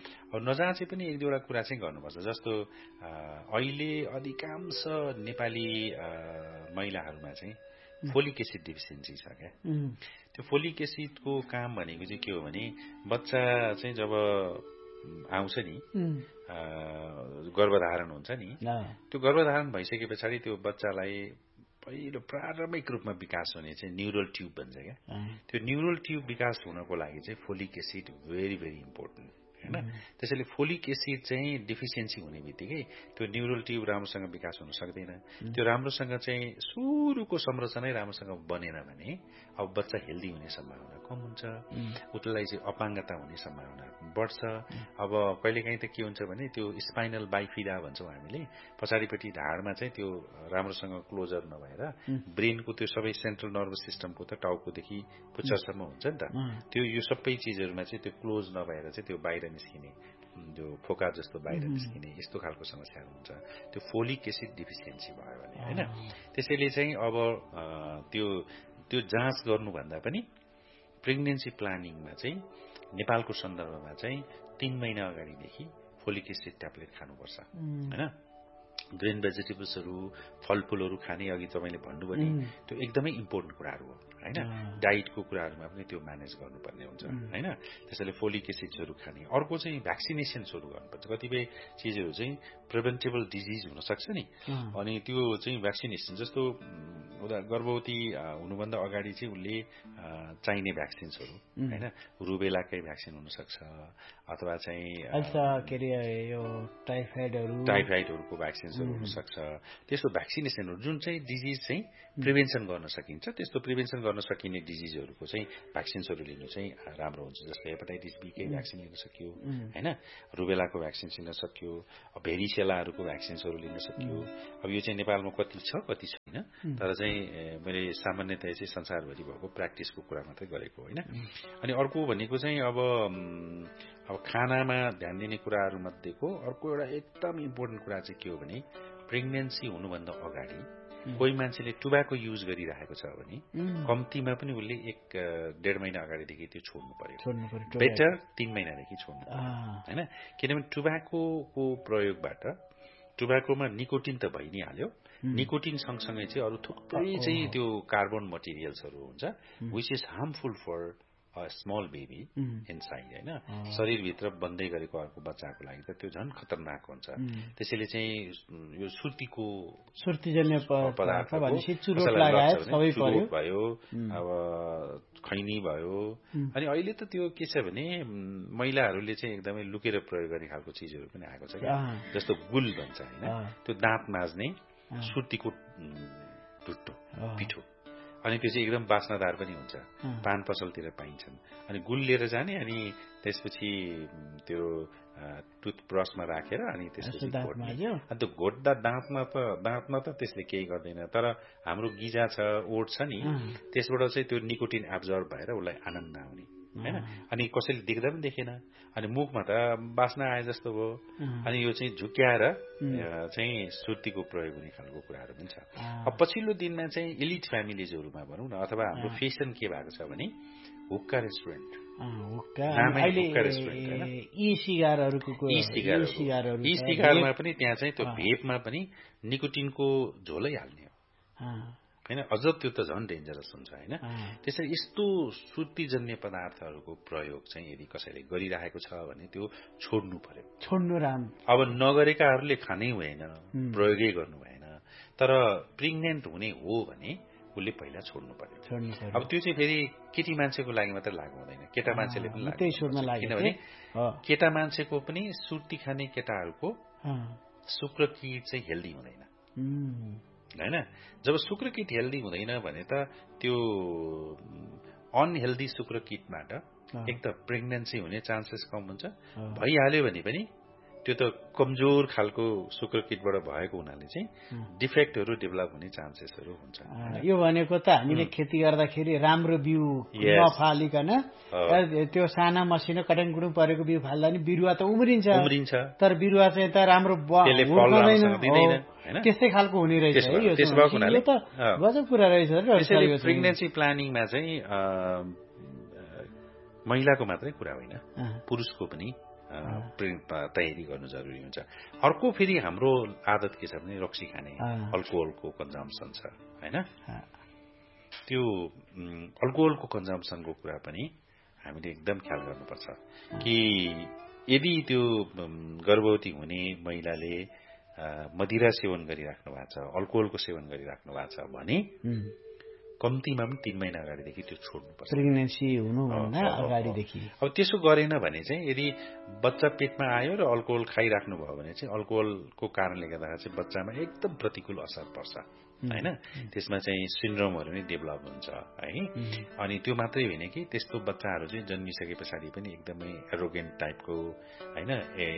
अब नजाँचे पनि एक दुईवटा कुरा चाहिँ गर्नुपर्छ। जस्तो अहिले अधिकांश नेपाली महिलाहरूमा चाहिँ फोलिक एसिड डिफिसियन्सी छ क्या। त्यो फोलिक एसिडको काम भनेको चाहिँ के हो भने बच्चा चाहिँ जब आउँछ नि गर्भधारण हुन्छ नि, त्यो गर्भधारण भइसके पछाडि त्यो बच्चालाई पहिलो प्रारम्भिक रूपमा विकास हुने चाहिँ न्युरल ट्युब भन्छ क्या। त्यो न्युरल ट्युब विकास हुनको लागि चाहिँ folic acid very very important हैन। त्यसैले फोलिक एसिड चाहिँ डिफिसियन्सी हुने बित्तिकै त्यो न्युरल ट्युब राम्रोसँग विकास हुन सक्दैन। त्यो राम्रोसँग चाहिँ सुरुको संरचनै राम्रोसँग बनेन भने अब बच्चा हेल्दी हुने सम्भावना कम हुन्छ, उसलाई चाहिँ अपाङ्गता हुने सम्भावना बढ्छ। अब कहिलेकाहीँ त के हुन्छ भने त्यो स्पाइनल बाइफिडा भन्छौँ हामीले, पछाडिपट्टि ढाडमा चाहिँ त्यो राम्रोसँग क्लोजर नभएर ब्रेनको त्यो सबै सेन्ट्रल नर्भस सिस्टमको त टाउकोदेखि पुच्छरसम्म हुन्छ नि त, त्यो यो सबै चिजहरूमा चाहिँ त्यो क्लोज नभएर चाहिँ त्यो बाहिर निस्किने, जो फोका जस्तो बाहिर निस्किने यस्तो खालको समस्याहरू हुन्छ त्यो फोलिक एसिड डिफिसियन्सी भयो भने हैन। त्यसैले चाहिँ अब त्यो त्यो जाँच गर्नुभन्दा पनि प्रेग्नेन्सी प्लानिङमा चाहिँ नेपालको सन्दर्भमा चाहिँ तीन महिना अगाडिदेखि फोलिक एसिड ट्याब्लेट खानुपर्छ हैन। ग्रेन भेजिटेबल्सहरू फलफुलहरू खाने अघि तपाईँले भन्नुभयो नि, त्यो एकदमै इम्पोर्टेन्ट कुराहरू हो हैन। डाइटको कुराहरूमा पनि त्यो म्यानेज गर्नुपर्ने हुन्छ हैन। त्यसैले फोलिक एसिड्सहरू खाने। अर्को चाहिँ भ्याक्सिनेसन्सहरू गर्नुपर्छ। कतिपय चिजहरू चाहिँ प्रिभेन्टेबल डिजिज हुनसक्छ नि, अनि त्यो चाहिँ भ्याक्सिनेसन जस्तो उदा गर्भवती हुनुभन्दा अगाडि चाहिँ उसले चाहिने भ्याक्सिन्सहरू हैन, रुबेलाकै भ्याक्सिन हुनसक्छ अथवा चाहिँ के अरे यो टाइफाइडहरू टाइफाइडहरूको भ्याक्सिन्सहरू हुनसक्छ। त्यस्तो भ्याक्सिनेसनहरू जुन चाहिँ डिजिज चाहिँ प्रिभेन्सन गर्न सकिन्छ, त्यस्तो प्रिभेन्सन गर्न सकिने डिजिजहरूको चाहिँ भ्याक्सिन्सहरू लिनु चाहिँ राम्रो हुन्छ। जस्तै हेपाटाइटिस बीकै भ्याक्सिन लिन सक्यो हैन, रुबेलाको भ्याक्सिन लिन सक्यो, भेरिसेलाहरूको भ्याक्सिन्सहरू लिन सक्यो। अब यो चाहिँ नेपालमा कति छ कति छैन, तर चाहिँ मैले सामान्यतया चाहिँ संसारभरि भएको प्र्याक्टिसको कुरा मात्रै गरेको होइन। अनि अर्को भनेको चाहिँ अब अब खानामा ध्यान दिने कुराहरू मध्येको अर्को एउटा एकदम इम्पोर्टेन्ट कुरा चाहिँ के हो भने प्रेग्नेन्सी हुनुभन्दा अगाडि कोही मान्छेले टुबाको युज गरिरहेको छ भने कम्तीमा पनि उसले एक डेढ महिना अगाडिदेखि त्यो छोड्नु पर्यो। बेटर तीन महिनादेखि छोड्नु पर्यो हैन। किनभने टुबाकोको प्रयोगबाट टुबाकोमा निकोटिन त भइ नै हाल्यो, निकोटिन सँगसँगै चाहिँ अरू थुप्रै चाहिँ त्यो कार्बन मटेरियल्सहरू हुन्छ which is harmful for small baby inside हैन। शरीरभित्र बन्दै गरेको अर्को बच्चाको लागि त त्यो झन् खतरनाक हुन्छ। त्यसैले चाहिँ यो सुर्तीको सुर्तीजन्य पदार्थ भयो, अब खैनी भयो, अनि अहिले त त्यो के छ भने महिलाहरूले चाहिँ एकदमै लुकेर प्रयोग गर्ने खालको चिजहरू पनि आएको छ क्या। जस्तो गुल भन्छ हैन, त्यो दाँत माझ्ने सुर्तीको टुट्टो पिठो, अनि त्यो चाहिँ एकदम बास्नादार पनि हुन्छ, पान पसलतिर पाइन्छन्। अनि गुल लिएर जाने अनि त्यसपछि त्यो टुथब्रसमा राखेर अनि त्यसपछि घोट्ने। अनि त्यो घोट्दा दाँतमा त दाँतमा त त्यसले केही गर्दैन, तर हाम्रो गिजा छ ओठ छ नि त्यसबाट चाहिँ त्यो निकोटिन एब्जर्ब भएर उसलाई आनन्द आउने हैन। अनि कसैले देख्दा पनि देखेन, अनि मुखमा त बास्ना आए जस्तो भयो। अनि यो चाहिँ झुक्याएर चाहिँ सुर्तीको प्रयोग हुने खालको कुराहरू पनि छ। अब पछिल्लो दिनमा चाहिँ एलिट फ्यामिलिजहरूमा भनौँ न, अथवा हाम्रो फेसन के भएको छ भने हुक्का रेस्टुरेन्ट, ई सिगारमा पनि त्यहाँ चाहिँ त्यो भेपमा पनि निकोटिनको झोलै हाल्ने हो हैन। अझ त्यो त झन् डेन्जरस हुन्छ हैन। त्यसैले यस्तो सुर्तीजन्य पदार्थहरूको प्रयोग चाहिँ यदि कसैले गरिरहेको छ भने त्यो छोड्नु पर्यो, छोड्नु राम्रो। अब नगरेकाहरूले खानै भएन, प्रयोगै गर्नु भएन, तर प्रेग्नेन्ट हुने हो भने उसले पहिला छोड्नु पर्यो। अब त्यो चाहिँ फेरि केटी मान्छेको लागि मात्र लागु हुँदैन, केटा मान्छेले पनि लागु, किनभने केटा मान्छेको पनि सुर्ती खाने केटाहरूको शुक्रकीट चाहिँ हेल्दी हुँदैन हैन। जब शुक्रकीट हेल्दी हुँदैन भने त त्यो अनहेल्दी शुक्रकीटबाट एक त प्रेग्नेन्सी हुने चान्सेस कम हुन्छ, भइहाल्यो भने पनि त्यो त कमजोर खालको शुक्रकीटबाट भएको हुनाले चाहिँ डिफेक्टहरू डेभलप हुने चान्सेसहरू हुन्छ। यो भनेको त हामीले खेती गर्दाखेरि राम्रो बिउ नफालिकन त्यो साना मसिनो कटेङकुटुङ परेको बिउ फाल्दा नि बिरुवा त उम्रिन्छ उम्रिन्छ तर बिरुवा चाहिँ त राम्रो त्यस्तै खालको हुने रहेछ है। यो त गजब कुरा रहेछ। प्रेग्नेन्सी प्लानिङमा चाहिँ महिलाको मात्रै कुरा होइन, पुरुषको पनि तयारी गर्नु जरुरी हुन्छ। अर्को फेरि हाम्रो आदत के छ भने रक्सी खाने, अल्कोहलको कन्जम्सन छ हैन। त्यो अल्कोहलको कन्जम्सनको कुरा पनि हामीले एकदम ख्याल गर्नुपर्छ कि यदि त्यो गर्भवती हुने महिलाले मदिरा सेवन गरिराख्नु भएको छ, अल्कोहलको सेवन गरिराख्नु भएको छ भने कम्तीमा पनि तीन महिना अगाडिदेखि त्यो छोड्नुपर्छ, प्रेग्नेन्सी हुनुभन्दा अगाडिदेखि। अब त्यसो गरेन भने चाहिँ यदि बच्चा पेटमा आयो र अल्कोहल खाइराख्नु भयो भने चाहिँ अल्कोहलको कारणले गर्दा चाहिँ बच्चामा एकदम प्रतिकूल असर पर्छ हैन। त्यसमा चाहिँ सिन्ड्रोमहरू नै डेभलप हुन्छ है। अनि त्यो मात्रै होइन कि त्यस्तो बच्चाहरू चाहिँ जन्मिसके पछाडि पनि एकदमै एरोगेन्ट टाइपको हैन,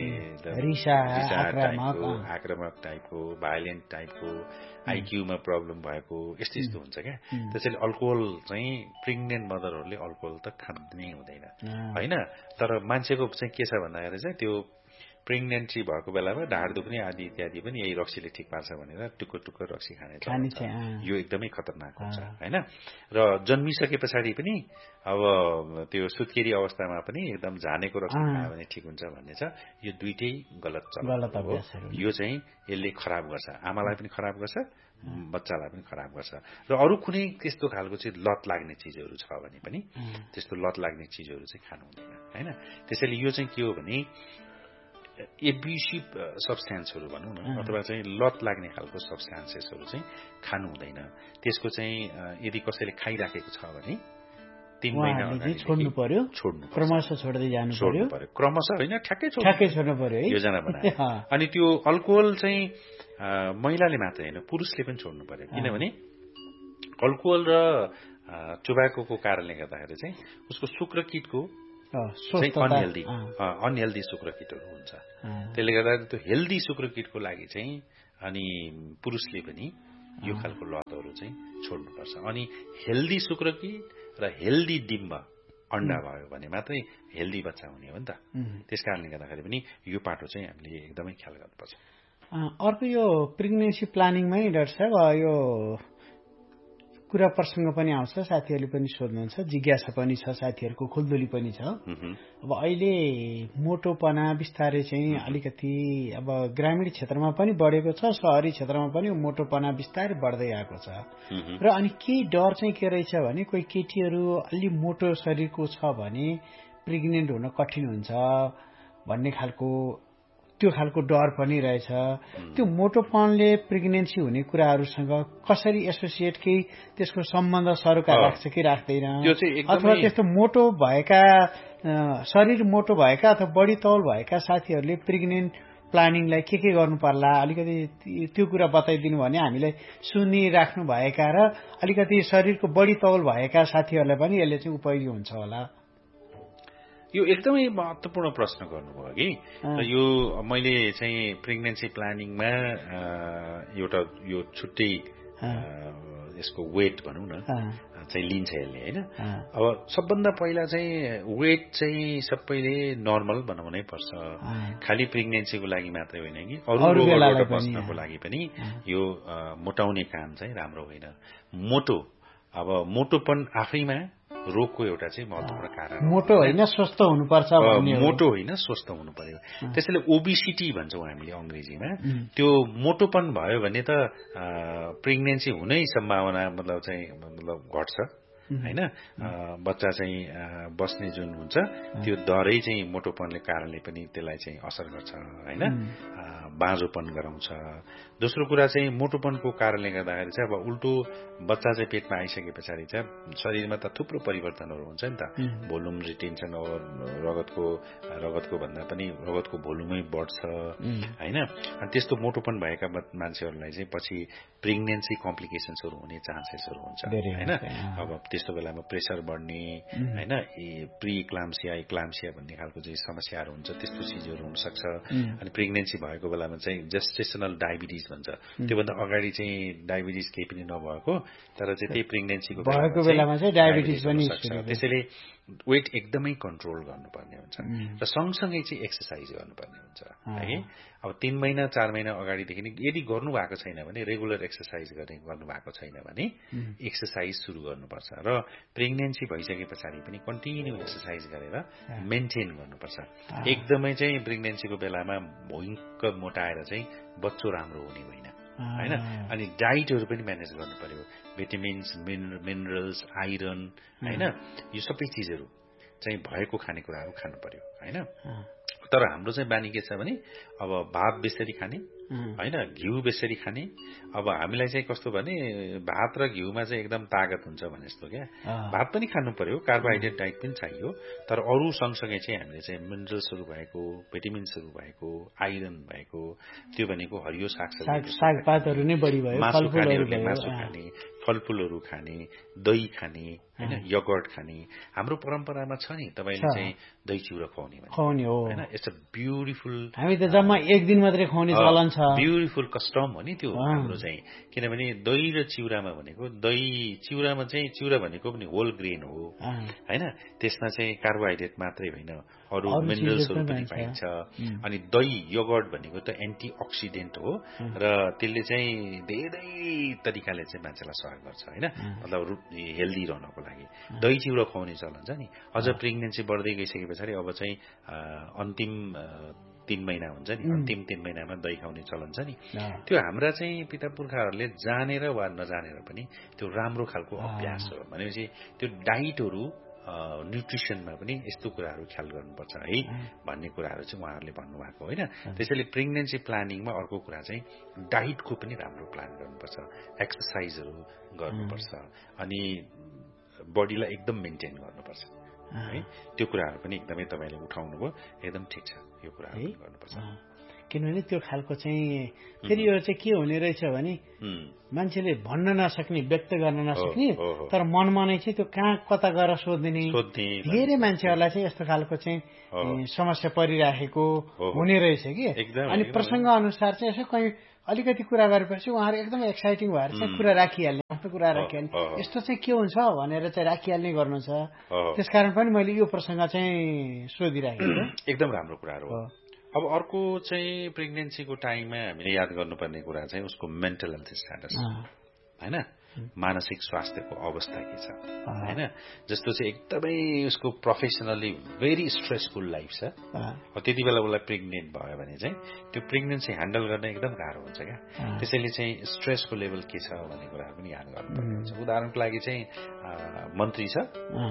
आक्रामक टाइपको, भाइलेन्ट टाइपको, आइक्यूमा प्रब्लम भएको यस्तो यस्तो हुन्छ क्या। त्यसैले अल्कोहल चाहिँ प्रेग्नेन्ट मदरहरूले अल्कोहल त खानै हुँदैन हैन। तर मान्छेको चाहिँ के छ भन्दाखेरि चाहिँ त्यो प्रेग्नेन्सी भएको बेलामा ढाड दुख्ने आदि इत्यादि पनि यही रक्सीले ठिक पार्छ भनेर टुक्को टुक्को रक्सी खाने छ। यो एकदमै खतरनाक हुन्छ हैन। र जन्मिसके पछाडि पनि अब त्यो सुत्केरी अवस्थामा पनि एकदम झानेको रक्सी खायो भने ठिक हुन्छ भन्ने छ। यो दुईटै गलत चलन हो। यो चाहिँ यसले खराब गर्छ, आमालाई पनि खराब गर्छ, बच्चालाई पनि खराब गर्छ। र अरू कुनै त्यस्तो खालको चाहिँ लत लाग्ने चिजहरू छ भने पनि त्यस्तो लत लाग्ने चिजहरू चाहिँ खानु हुँदैन हैन। त्यसैले यो चाहिँ के हो भने एब्युसिभ सब्सटेन्सहरू भनौँ न, अथवा चाहिँ लत लाग्ने खालको सब्सटेन्सेसहरू चाहिँ खानु हुँदैन। त्यसको चाहिँ यदि कसैले खाइराखेको छ भने तीन महिना अगाडि छोड्नु पर्यो, छोड्नु क्रमशः छोड्दै जानु पर्यो, क्रमशः होइन ठ्याक्कै ठ्याक्कै छोड्नु पर्यो है योजना बनाए। अनि त्यो अल्कोहल चाहिँ महिलाले मात्रै होइन पुरुषले पनि छोड्नु पर्यो, किनभने अल्कोहल र टोब्याकोको कारणले गर्दाखेरि चाहिँ उसको शुक्रकीटको अनहेल्दी अनहेल्दी शुक्रकीटहरू हुन्छ। त्यसले गर्दा त्यो हेल्दी शुक्रकीटको लागि चाहिँ अनि पुरुषले पनि यो खालको लतहरू चाहिँ छोड्नुपर्छ। अनि हेल्दी शुक्रकीट र हेल्दी डिम्ब अन्डा भयो भने मात्रै हेल्दी बच्चा हुने हो नि त। त्यस कारणले गर्दाखेरि पनि यो पाटो चाहिँ हामीले एकदमै ख्याल गर्नुपर्छ। अर्को यो प्रेग्नेन्सी प्लानिङमै डाक्टर साहब यो कुरा प्रसङ्ग पनि आउँछ, साथीहरूले पनि सोध्नुहुन्छ, जिज्ञासा पनि छ, साथीहरूको खुल्दुली पनि छ। अब अहिले मोटोपना बिस्तारै चाहिँ अलिकति अब ग्रामीण क्षेत्रमा पनि बढेको छ, शहरी क्षेत्रमा पनि मोटोपना बिस्तारै बढ्दै आएको छ। र अनि केही डर चाहिँ के रहेछ भने कोही केटीहरू अलि मोटो शरीरको छ भने प्रेग्नेन्ट हुन कठिन हुन्छ भन्ने खालको त्यो खालको डर पनि रहेछ। त्यो मोटोपनले प्रेग्नेन्सी हुने कुराहरूसँग कसरी एसोसिएट केही त्यसको सम्बन्ध सरोकार राख्छ कि राख्दैन, अथवा त्यस्तो मोटो भएका शरीर मोटो भएका अथवा बढी तौल भएका साथीहरूले प्रेग्नेन्ट प्लानिङलाई के के गर्नु पर्ला, अलिकति त्यो कुरा बताइदिनु भने हामीलाई सुनिराख्नु भएका र अलिकति शरीरको बढी तौल भएका साथीहरूलाई पनि यसले चाहिँ उपयोगी हुन्छ होला। यो एकदमै महत्त्वपूर्ण प्रश्न गर्नुभयो कि यो मैले चाहिँ प्रेग्नेन्सी प्लानिङमा एउटा यो छुट्टै यसको वेट भनौँ न चाहिँ लिन्छ यसले हैन। अब सबभन्दा पहिला चाहिँ वेट चाहिँ सबैले नर्मल बनाउनै पर्छ, खालि प्रेग्नेन्सीको लागि मात्रै होइन कि अरू रोगबाट बच्नको लागि पनि यो मोटाउने काम चाहिँ राम्रो होइन। मोटो अब मोटोपन आफैमा रोगको एउटा चाहिँ महत्त्वपूर्ण कारण, मोटो होइन स्वस्थ हुनुपर्छ, मोटो होइन स्वस्थ हुनु पर्यो। त्यसैले ओबिसिटी भन्छौँ हामीले अङ्ग्रेजीमा। त्यो मोटोपन भयो भने त प्रेग्नेन्सी हुनै सम्भावना मतलब चाहिँ मतलब घट्छ हैन। बच्चा चाहिँ बस्ने जुन हुन्छ त्यो दरै चाहिँ मोटोपनले कारणले पनि त्यसलाई चाहिँ असर गर्छ हैन, बाँझोपन गराउँछ। दोस्रो कुरा चाहिँ मोटोपनको कारणले गर्दाखेरि चाहिँ अब उल्टो बच्चा चाहिँ पेटमा आइसके पछाडि चाहिँ शरीरमा त थुप्रो परिवर्तनहरू हुन्छ नि त, भोल्युम रिटेन्सन रगतको रगतको भन्दा पनि रगतको भोल्युमै बढ्छ हैन। अनि त्यस्तो मोटोपन भएका मान्छेहरूलाई चाहिँ पछि प्रेग्नेन्सी कम्प्लिकेसन्सहरू हुने चान्सेसहरू हुन्छ हैन। अब त्यस्तो बेलामा प्रेसर बढ्ने हैन, प्री इक्लाम्सिया इक्लाम्सिया भन्ने खालको चाहिँ समस्याहरू हुन्छ, त्यस्तो चिजहरू हुन सक्छ। अनि प्रेग्नेन्सी भएको बेलामा चाहिँ जेस्टेसनल डायबिटिज भन्छ, त्योभन्दा अगाडि चाहिँ डायबिटिज केही पनि नभएको तर चाहिँ त्यही प्रेग्नेन्सीको बेलामा चाहिँ डायबिटिज पनि सक्छ। त्यसैले वेट एकदमै कन्ट्रोल गर्नुपर्ने हुन्छ र सँगसँगै चाहिँ एक्सर्साइज गर्नुपर्ने हुन्छ है। अब तीन महिना चार महिना अगाडिदेखि यदि गर्नु भएको छैन भने रेगुलर एक्सर्साइज गर्ने गर्नु भएको छैन भने एक्सर्साइज सुरु गर्नुपर्छ र प्रेग्नेन्सी भइसके पछाडि पनि कन्टिन्यू एक्सर्साइज गरेर मेन्टेन गर्नुपर्छ। एकदमै चाहिँ प्रेग्नेन्सीको बेलामा भयङ्क मोटाएर चाहिँ बच्चो राम्रो हुने होइन हैन। अनि डाइटहरू पनि म्यानेज गर्नु पर्यो, भिटामिन्स मिनरल्स आइरन हैन, यो सबै चिजहरू चाहिँ भएको खानेकुराहरू खानु पर्यो हैन। तर हाम्रो चाहिँ बानी के छ भने अब भात बेसरी खाने हैन, घिउ बेसरी खाने। अब हामीलाई चाहिँ कस्तो भने भात र घिउमा चाहिँ एकदम तागत हुन्छ भने जस्तो क्या, भात पनि खानु पर्यो, कार्बोहाइड्रेट डाइट पनि चाहियो, तर अरू सँगसँगै चाहिँ हामीले चाहिँ मिनरल्सहरू भएको, भिटामिन्सहरू भएको, आइरन भएको, त्यो भनेको हरियो सागसब्जी सागपातहरू नै बढी भयो, मासु खानेहरूले मासु खाने, फलफुलहरू खाने, दही खाने हैन, योगर्ट खाने। हाम्रो परम्परामा छ नि तपाईले चाहिँ दही चिउरा खुवाउने खुवाउने हो हैन। इट्स अ ब्युटिफुल, हामी त जम्मा एक दिन मात्रै खुवाउने चलन छ, ब्युटिफुल कस्टम हो नि त्यो हाम्रो चाहिँ। किनभने दही र चिउरामा भनेको, दही चिउरामा चाहिँ चिउरा भनेको पनि होल ग्रेन हो हैन, त्यसमा चाहिँ कार्बोहाइड्रेट मात्रै होइन अरू मिनरल्सहरू पनि पाइन्छ। अनि दही योगर्ट भनेको त एन्टिअक्सिडेन्ट हो र त्यसले चाहिँ धेरै तरिकाले चाहिँ मान्छेलाई सहयोग गर्छ हैन, मतलब हेल्दी रहनको लागि दही चिउरा खुवाउने चलन छ नि। अझ प्रेग्नेन्सी बढ्दै गइसके पछाडि अब चाहिँ अन्तिम तीन महिना हुन्छ नि, अन्तिम तीन महिनामा दही खाउने चलन छ नि। त्यो हाम्रा चाहिँ पिता पुर्खाहरूले जानेर वा नजानेर पनि त्यो राम्रो खालको अभ्यास हो। भनेपछि त्यो डाइटहरू न्युट्रिसनमा पनि यस्तो कुराहरू ख्याल गर्नुपर्छ है भन्ने कुराहरू चाहिँ उहाँहरूले भन्नुभएको होइन। त्यसैले प्रेग्नेन्सी प्लानिङमा अर्को कुरा चाहिँ डाइटको पनि राम्रो प्लान गर्नुपर्छ, एक्सर्साइजहरू गर्नुपर्छ, अनि बडीलाई एकदम मेन्टेन गर्नुपर्छ है। त्यो कुराहरू पनि एकदमै तपाईँले उठाउनुभयो, एकदम ठिक छ, यो कुराहरू गर्नुपर्छ। किनभने त्यो खालको चाहिँ फेरि यो चाहिँ के हुने रहेछ भने मान्छेले भन्न नसक्ने, व्यक्त गर्न नसक्ने, तर मनमा नै चाहिँ त्यो कहाँ कता गएर सोधिदिने धेरै मान्छेहरूलाई चाहिँ यस्तो खालको चाहिँ समस्या परिराखेको हुने रहेछ कि। अनि प्रसङ्ग अनुसार चाहिँ यसो कहीँ अलिकति कुरा गरेपछि उहाँहरू एकदम एक्साइटिङ भएर चाहिँ कुरा राखिहाल्ने, आफ्नो कुरा राखिहाल्ने, यस्तो चाहिँ के हुन्छ भनेर चाहिँ राखिहाल्ने गर्नु छ। त्यसकारण पनि मैले यो प्रसङ्ग चाहिँ सोधिराखेको। एकदम राम्रो कुराहरू हो। अब अर्को चाहिँ प्रेग्नेन्सीको टाइममा हामीले याद गर्नुपर्ने कुरा चाहिँ उसको मेन्टल हेल्थ स्ट्याटस हैन, मानसिक स्वास्थ्यको अवस्था के छ हैन। जस्तो चाहिँ एकदमै उसको प्रोफेसनली भेरी स्ट्रेसफुल लाइफ छ, त्यति बेला उसलाई प्रेग्नेन्ट भयो भने चाहिँ त्यो प्रेग्नेन्सी ह्यान्डल गर्न एकदम गाह्रो हुन्छ क्या। त्यसैले चाहिँ स्ट्रेसको लेभल के छ भन्ने कुराहरू पनि याद गर्नुपर्ने हुन्छ। उदाहरणको लागि चाहिँ मन्त्री छ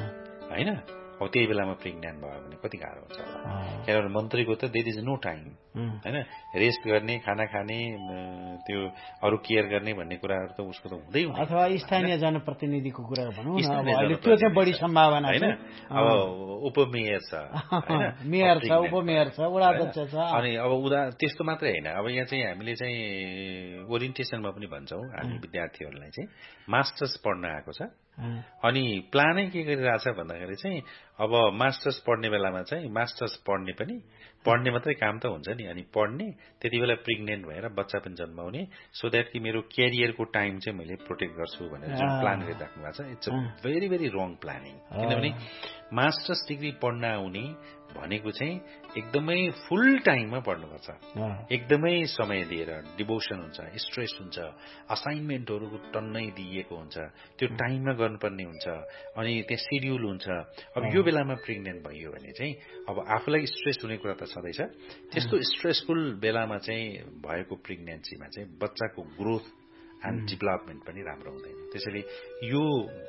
हैन, अब त्यही बेलामा प्रेग्नेन्ट भयो भने कति गाह्रो हुन्छ होला, किनभने मन्त्रीको त देयर इज नो टाइम हैन, रेस्ट गर्ने, खाना खाने, त्यो अरू केयर गर्ने भन्ने कुराहरू त उसको त हुँदै हुँदैन। अथवा स्थानीय जनप्रतिनिधिको कुरा भनौँ न, अब त्यो चाहिँ बढी सम्भावना हैन। अब उपमेयर छ हैन, मेयर छ, उपमेयर छ, वडा अध्यक्ष छ। अनि अब उदा त्यस्तो मात्रै होइन, अब यहाँ चाहिँ हामीले चाहिँ ओरिएन्टेसनमा पनि भन्छौँ हामी विद्यार्थीहरूलाई चाहिँ मास्टर्स पढ्न आएको छ अनि प्लानै के गरिरहेछ भन्दाखेरि चाहिँ अब मास्टर्स पढ्ने बेलामा चाहिँ मास्टर्स पढ्ने पनि पढ्ने मात्रै काम त हुन्छ नि, अनि पढ्ने त्यति बेला प्रेग्नेन्ट भएर बच्चा पनि जन्माउने, सो द्याट कि मेरो क्यारियरको टाइम चाहिँ मैले प्रोटेक्ट गर्छु भनेर जुन प्लान गरिराख्नु भएको छ, it's a very very wrong planning. किनभने मास्टर्स डिग्री पढ्न आउने भनेको चाहिँ एकदमै फुल टाइममा पढ्नुपर्छ, एकदमै समय दिएर, डिभोसन हुन्छ, स्ट्रेस हुन्छ, असाइनमेन्टहरू टन्नै दिइएको हुन्छ, त्यो टाइममा गर्नुपर्ने हुन्छ, अनि त्यहाँ सिड्युल हुन्छ। अब यो बेलामा प्रेग्नेन्ट भइयो भने चाहिँ अब आफूलाई स्ट्रेस हुने कुरा त छँदैछ, त्यस्तो स्ट्रेसफुल बेलामा चाहिँ भएको प्रेग्नेन्सीमा चाहिँ बच्चाको ग्रोथ एन्ड डेभलपमेन्ट पनि राम्रो हुँदैन। त्यसैले यो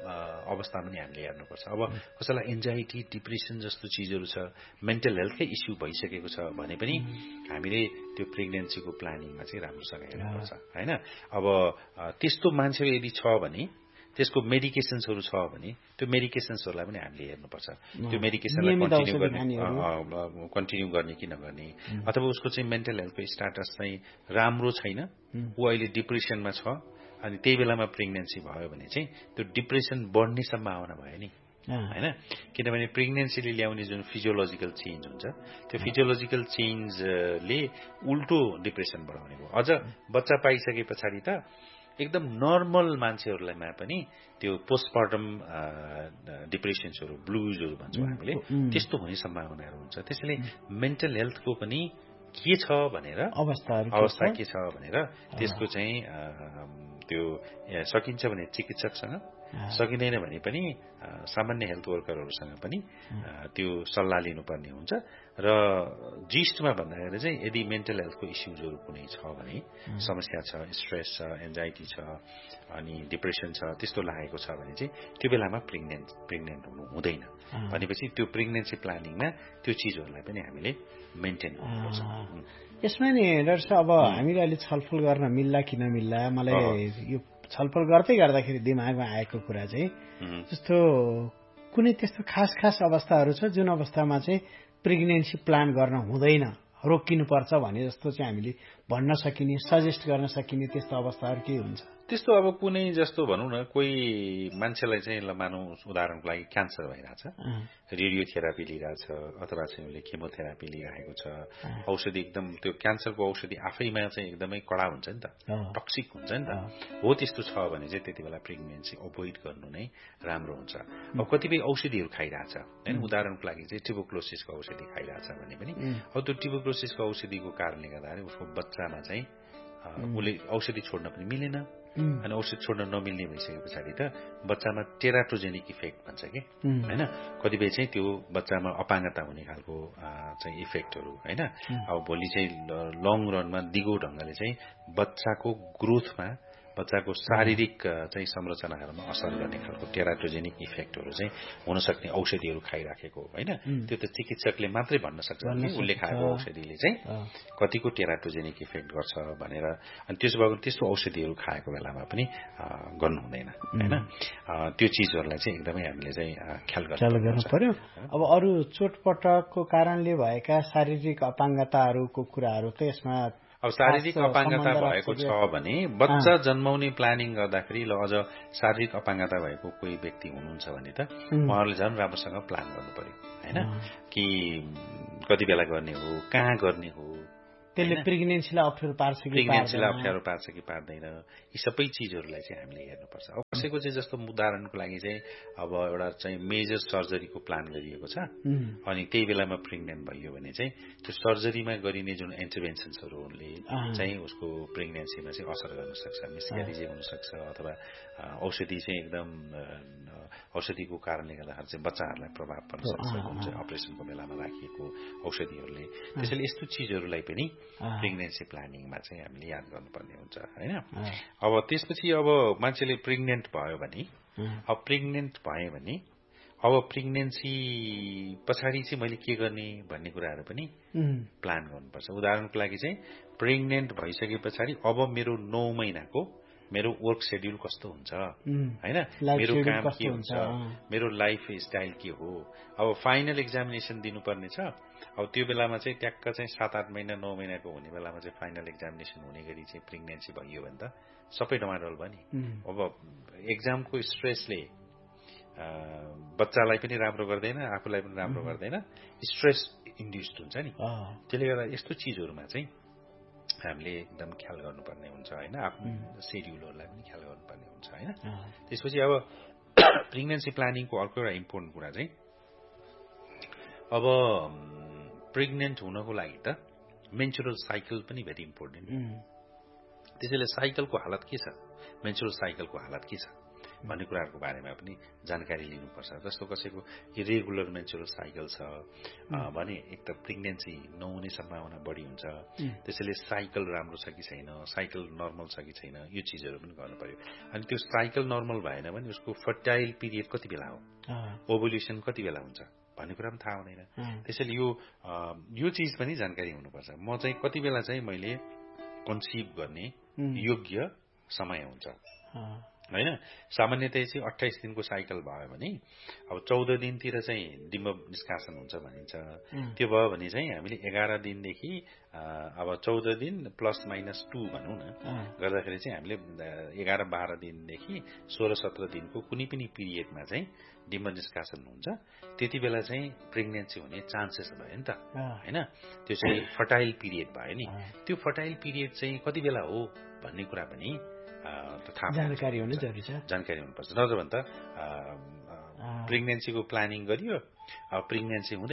अवस्था पनि हामीले हेर्नुपर्छ। अब कसैलाई एन्जाइटी, डिप्रेसन जस्तो चिजहरू छ, मेन्टल हेल्थकै इस्यु भइसकेको छ भने पनि हामीले त्यो प्रेग्नेन्सीको प्लानिङमा चाहिँ राम्रोसँग हेर्नुपर्छ हैन। अब त्यस्तो मान्छे यदि छ भने त्यसको मेडिकेसन्सहरू छ भने त्यो मेडिकेसन्सहरूलाई पनि हामीले हेर्नुपर्छ, त्यो मेडिकेसनलाई कन्टिन्यू गर्ने कन्टिन्यू गर्ने कि नगर्ने, अथवा उसको चाहिँ मेन्टल हेल्थको स्ट्याटस चाहिँ राम्रो छैन, ऊ अहिले डिप्रेसनमा छ, अनि त्यही बेलामा प्रेग्नेन्सी भयो भने चाहिँ त्यो डिप्रेसन बढ्ने सम्भावना भयो नि हैन। किनभने प्रेग्नेन्सीले ल्याउने जुन फिजियोलोजिकल चेन्ज हुन्छ त्यो फिजियोलोजिकल चेन्जले उल्टो डिप्रेसन बढाउने भयो। अझ बच्चा पाइसके पछाडि त एकदम नर्मल मान्छेहरूलाई पनि त्यो पोस्टमार्टम डिप्रेसन्सहरू, ब्लुजहरू भन्छौँ हामीले, त्यस्तो हुने सम्भावनाहरू हुन्छ। त्यसैले मेन्टल हेल्थको पनि के छ भनेर अवस्थाहरू अवस्था के छ भनेर त्यसको चाहिँ त्यो सकिन्छ भने चिकित्सकसँग, सकिँदैन भने पनि सामान्य हेल्थ वर्करहरूसँग पनि त्यो सल्लाह लिनुपर्ने हुन्छ। र जिस्टमा भन्दाखेरि चाहिँ यदि मेन्टल हेल्थको इस्युजहरू कुनै छ भने, समस्या छ, स्ट्रेस छ, एन्जाइटी छ, अनि डिप्रेसन छ, त्यस्तो लागेको छ भने चाहिँ त्यो बेलामा प्रेग्नेन्ट प्रेग्नेन्ट हुनु हुँदैन। भनेपछि त्यो प्रेग्नेन्सी प्लानिङमा त्यो चिजहरूलाई पनि हामीले मेन्टेन गर्नुपर्छ। यसमा नि डाक्टर साहब, अब हामीले अहिले छलफल गर्न मिल्ला कि नमिल्ला, मलाई यो छलफल गर्दै गर्दाखेरि दिमागमा आएको कुरा चाहिँ जस्तो कुनै त्यस्तो खास खास अवस्थाहरू छ जुन अवस्थामा चाहिँ प्रेग्नेन्सी प्लान गर्न हुँदैन, रोकिनुपर्छ भने जस्तो चाहिँ हामीले भन्न सकिने, सजेस्ट गर्न सकिने त्यस्तो अवस्थाहरू के हुन्छ? त्यस्तो अब कुनै जस्तो भनौँ न, कोही मान्छेलाई चाहिँ ल मानौँ उदाहरणको लागि क्यान्सर भइरहेछ, रेडियोथेरापी लिइरहेछ अथवा चाहिँ उसले केमोथेरापी लिइरहेको छ, औषधि एकदम त्यो क्यान्सरको औषधि आफैमा चाहिँ एकदमै कडा हुन्छ नि त, टक्सिक हुन्छ नि त, हो त्यस्तो छ भने चाहिँ त्यति बेला प्रेग्नेन्सी अभोइड गर्नु नै राम्रो हुन्छ। अब कतिपय औषधिहरू खाइरहेछ होइन, उदाहरणको लागि चाहिँ ट्युबरक्लोसिसको औषधि खाइरहेछ भने पनि अब त्यो ट्युबरक्लोसिसको औषधिको कारणले गर्दाखेरि उसको बच्चामा चाहिँ उसले औषधि छोड्न पनि मिलेन, अनि औषध छोड्न नमिल्ने भइसके पछाडि त बच्चामा टेराटोजेनिक इफेक्ट भन्छ कि होइन, कतिपय चाहिँ त्यो बच्चामा अपाङ्गता हुने खालको चाहिँ इफेक्टहरू होइन। अब भोलि चाहिँ लङ रनमा दिगो ढङ्गले चाहिँ बच्चाको ग्रोथमा, बच्चाको शारीरिक चाहिँ संरचनाहरूमा असर गर्ने खालको टेराटोजेनिक इफेक्टहरू चाहिँ हुन सक्ने औषधिहरू खाइराखेको होइन। त्यो त चिकित्सकले मात्रै भन्न सक्छ कि उसले खाएको औषधिले चाहिँ कतिको टेराटोजेनिक इफेक्ट गर्छ भनेर, अनि त्यसो भएको त्यस्तो औषधिहरू खाएको बेलामा पनि गर्नु हुँदैन होइन। त्यो चिजहरूलाई चाहिँ एकदमै हामीले चाहिँ ख्याल गर्नु पर्यो। अब अरू चोटपटकको कारणले भएका शारीरिक अपाङ्गताहरूको कुराहरू त यसमा, अब शारीरिक अपाङ्गता भएको छ भने बच्चा जन्माउने प्लानिङ गर्दाखेरि ल अझ शारीरिक अपाङ्गता भएको कोही व्यक्ति हुनुहुन्छ भने त उहाँहरूले झन् राम्रोसँग प्लान गर्नु पर्यो होइन, कि कति बेला गर्ने हो, कहाँ गर्ने हो, त्यसले प्रेग्नेन्सीलाई अप्ठ्यारो पार्छ कि प्रेग्नेन्सीलाई अप्ठ्यारो पार्छ कि पार्दैन, यी सबै चिजहरूलाई चाहिँ हामीले हेर्नुपर्छ। अब कसैको चाहिँ जस्तो उदाहरणको लागि चाहिँ अब एउटा चाहिँ मेजर सर्जरीको प्लान गरिएको छ अनि त्यही बेलामा प्रेग्नेन्ट भइयो भने चाहिँ त्यो सर्जरीमा गरिने जुन इन्टरभेन्सन्सहरूले चाहिँ उसको प्रेग्नेन्सीमा चाहिँ असर गर्न सक्छ, मिसक्यारेज हुनसक्छ, अथवा औषधि चाहिँ एकदम औषधिको कारणले गर्दाखेरि चाहिँ बच्चाहरूलाई प्रभाव पर्न सक्छ जुन चाहिँ अपरेसनको बेलामा राखिएको औषधिहरूले। त्यसैले यस्तो चिजहरूलाई पनि प्रेग्नेन्सी प्लानिङमा चाहिँ हामीले याद गर्नुपर्ने हुन्छ होइन। अब त्यसपछि अब मान्छेले प्रेग्नेन्ट भयो भने, अब प्रेग्नेन्ट भयो भने अब प्रेग्नेन्सी पछाडि चाहिँ मैले के गर्ने भन्ने कुराहरू पनि प्लान गर्नुपर्छ। उदाहरणको लागि चाहिँ प्रेग्नेन्ट भइसके पछाडि अब मेरो नौ महिनाको मेरो वर्क सेड्युल कस्तो हुन्छ होइन, मेरो काम के हुन्छ, मेरो लाइफ स्टाइल के हो। अब फाइनल एक्जामिनेसन दिनुपर्ने छ, अब त्यो बेलामा चाहिँ ट्याक्क चाहिँ सात आठ महिना नौ महिनाको हुने बेलामा चाहिँ फाइनल एक्जामिनेसन हुने गरी चाहिँ प्रेग्नेन्सी भइयो भने त सबै डमाडोल भयो नि। अब एक्जामको स्ट्रेसले बच्चालाई पनि राम्रो गर्दैन, आफूलाई पनि राम्रो गर्दैन, स्ट्रेस इन्ड्युस्ड हुन्छ नि। त्यसले गर्दा यस्तो चिजहरूमा चाहिँ हामीले एकदम ख्याल गर्नुपर्ने हुन्छ होइन, आफ्नो सेड्युलहरूलाई पनि ख्याल गर्नुपर्ने हुन्छ होइन। त्यसपछि अब प्रेग्नेन्सी प्लानिङको अर्को एउटा इम्पोर्टेन्ट कुरा चाहिँ अब प्रेग्नेन्ट हुनको लागि त मेन्सुरल साइकल पनि भेरी इम्पोर्टेन्ट। त्यसैले साइकलको हालत के छ, मेन्सुरल साइकलको हालत के छ भन्ने कुराहरूको बारेमा पनि जानकारी लिनुपर्छ। जस्तो कसैको इरेगुलर मेन्सुरल साइकल छ भने एक त प्रेग्नेन्सी नहुने सम्भावना बढी हुन्छ। त्यसैले साइकल राम्रो छ कि छैन, साइकल नर्मल छ कि छैन, यो चिजहरू पनि गर्नु पर्यो। अनि त्यो साइकल नर्मल भएन भने उसको फर्टाइल पिरियड कति बेला हो, ओभुलेसन कति बेला हुन्छ भन्ने कुरा पनि थाहा हुँदैन। त्यसैले यो यो चिज पनि जानकारी हुनुपर्छ। म चाहिँ कति बेला चाहिँ मैले कन्सिभ गर्ने योग्य समय हुन्छ होइन। सामान्यतया चाहिँ अट्ठाइस दिनको साइकल भयो भने अब चौध दिनतिर चाहिँ डिम्ब निष्कासन हुन्छ भनिन्छ। त्यो भयो भने चाहिँ हामीले एघार दिनदेखि अब चौध दिन प्लस माइनस टू भनौँ न गर्दाखेरि चाहिँ हामीले एघार बाह्र दिनदेखि सोह्र सत्र दिनको कुनै पनि पिरियडमा चाहिँ डिम्ब निष्कासन हुन्छ। त्यति बेला चाहिँ प्रेग्नेन्सी हुने चान्सेस भयो नि त होइन। त्यो चाहिँ फर्टाइल पिरियड भयो नि। त्यो फर्टाइल पिरियड चाहिँ कति बेला हो भन्ने कुरा पनि जानकारी हुनु जरुरी छ, जानकारी हुनुपर्छ। नत्र भने त प्रेग्नेन्सीको प्लानिङ गरियो, अब प्रेग्नेन्सी हुँदैन,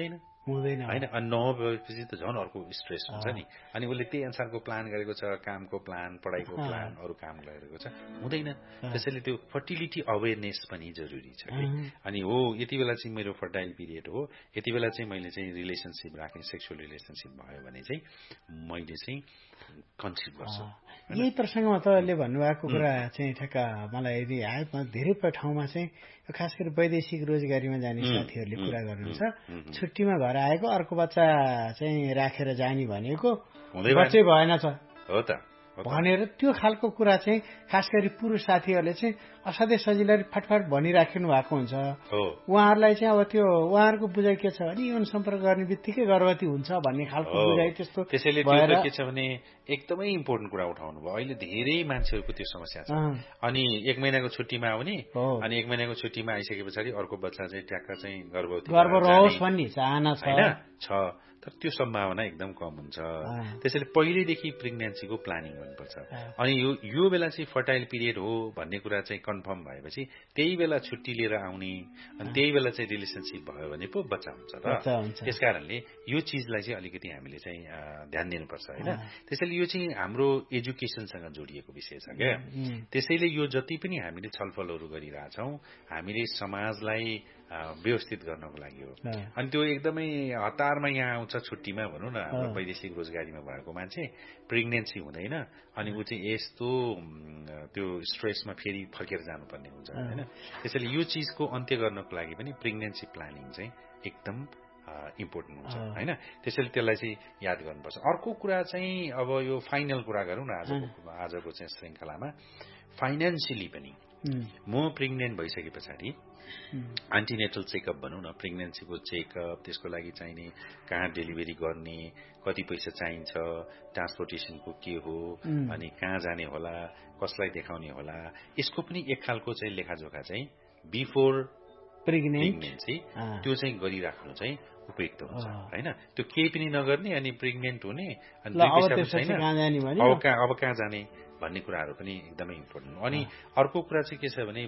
हुँदैन होइन अनि नभएपछि त झन् अर्को स्ट्रेस हुन्छ नि अनि उसले त्यही अनुसारको प्लान गरेको छ कामको प्लान पढाइको प्लान अरू काम गरेको छ हुँदैन त्यसैले त्यो फर्टिलिटी अवेरनेस पनि जरुरी छ कि अनि हो यति बेला चाहिँ मेरो फर्टाइल पिरियड हो यति बेला चाहिँ मैले चाहिँ रिलेसनसिप राख्ने सेक्सुअल रिलेसनसिप भयो भने चाहिँ मैले चाहिँ कन्सिभ गर्छु यही प्रसङ्गमा तपाईँले भन्नुभएको कुरा चाहिँ ठ्याक्क मलाई यदि आयो धेरै ठाउँमा चाहिँ खास गरी वैदेशिक रोजगारीमा जाने साथीहरूले कुरा गर्नुहुन्छ छुट्टीमा घर आएको अर्को बच्चा चाहिँ राखेर जाने भनेको बच्चै भएन छ हो त भनेर त्यो खालको कुरा चाहिँ खास गरी पुरुष साथीहरूले चाहिँ असाध्यै सजिलै फटफट भनिराख्नु भएको हुन्छ उहाँहरूलाई चाहिँ अब त्यो उहाँहरूको बुझाइ के छ भने यौन सम्पर्क गर्ने बित्तिकै गर्भवती हुन्छ भन्ने खालको बुझाइ त्यस्तो त्यसैले त्यो के छ भने एकदमै इम्पोर्टेन्ट कुरा उठाउनु भयो अहिले धेरै मान्छेहरूको त्यो समस्या छ अनि एक महिनाको छुट्टीमा आउने अनि एक महिनाको छुट्टीमा आइसके पछाडि अर्को बच्चा चाहिँ ट्याक्क चाहिँ गर्भवती गर्भ रहोस् भन्ने चाहना छ छ तर त्यो सम्भावना एकदम कम हुन्छ त्यसैले पहिलेदेखि प्रेग्नेन्सीको प्लानिङ गर्नुपर्छ अनि यो यो बेला चाहिँ फर्टाइल पिरियड हो भन्ने कुरा चाहिँ कन्फर्म भएपछि त्यही बेला छुट्टी लिएर आउने अनि त्यही बेला चाहिँ रिलेसनसिप भयो भने पो बच्चा हुन्छ र त्यस कारणले यो चिजलाई चाहिँ अलिकति हामीले चाहिँ ध्यान दिनुपर्छ होइन त्यसैले यो चाहिँ हाम्रो एजुकेसनसँग जोडिएको विषय छ क्या त्यसैले यो जति पनि हामीले छलफलहरू गरिरहेछौँ हामीले समाजलाई व्यवस्थित गर्नको लागि हो अनि त्यो एकदमै हतारमा यहाँ आउँछ छुट्टीमा भनौँ न हाम्रो वैदेशिक रोजगारीमा भएको मान्छे प्रेग्नेन्सी हुँदैन अनि ऊ चाहिँ यस्तो त्यो स्ट्रेसमा फेरि फर्केर जानुपर्ने हुन्छ होइन त्यसैले यो चिजको अन्त्य गर्नको लागि पनि प्रेग्नेन्सी प्लानिङ चाहिँ एकदम इम्पोर्टेन्ट हुन्छ होइन त्यसैले त्यसलाई चाहिँ याद गर्नुपर्छ अर्को कुरा चाहिँ अब यो फाइनल कुरा गरौँ न आजको आजको चाहिँ श्रृङ्खलामा फाइनेन्सियली पनि म प्रेग्नेन्ट भइसके पछाडि एन्टिनेटल चेकअप भनौँ न प्रेग्नेन्सीको चेकअप त्यसको लागि चाहिने कहाँ डेलिभरी गर्ने कति पैसा चाहिन्छ ट्रान्सपोर्टेसनको के हो अनि कहाँ जाने होला कसलाई देखाउने होला यसको पनि एक खालको चाहिँ लेखाजोखा चाहिँ बिफोर प्रेग्नेन्सी त्यो चाहिँ गरिराख्नु चाहिँ उपयुक्त हुन्छ होइन त्यो केही पनि नगर्ने अनि प्रेग्नेन्ट हुने अनि अब कहाँ जाने भन्ने कुराहरू पनि एकदमै इम्पोर्टेन्ट अनि अर्को कुरा चाहिँ के छ भने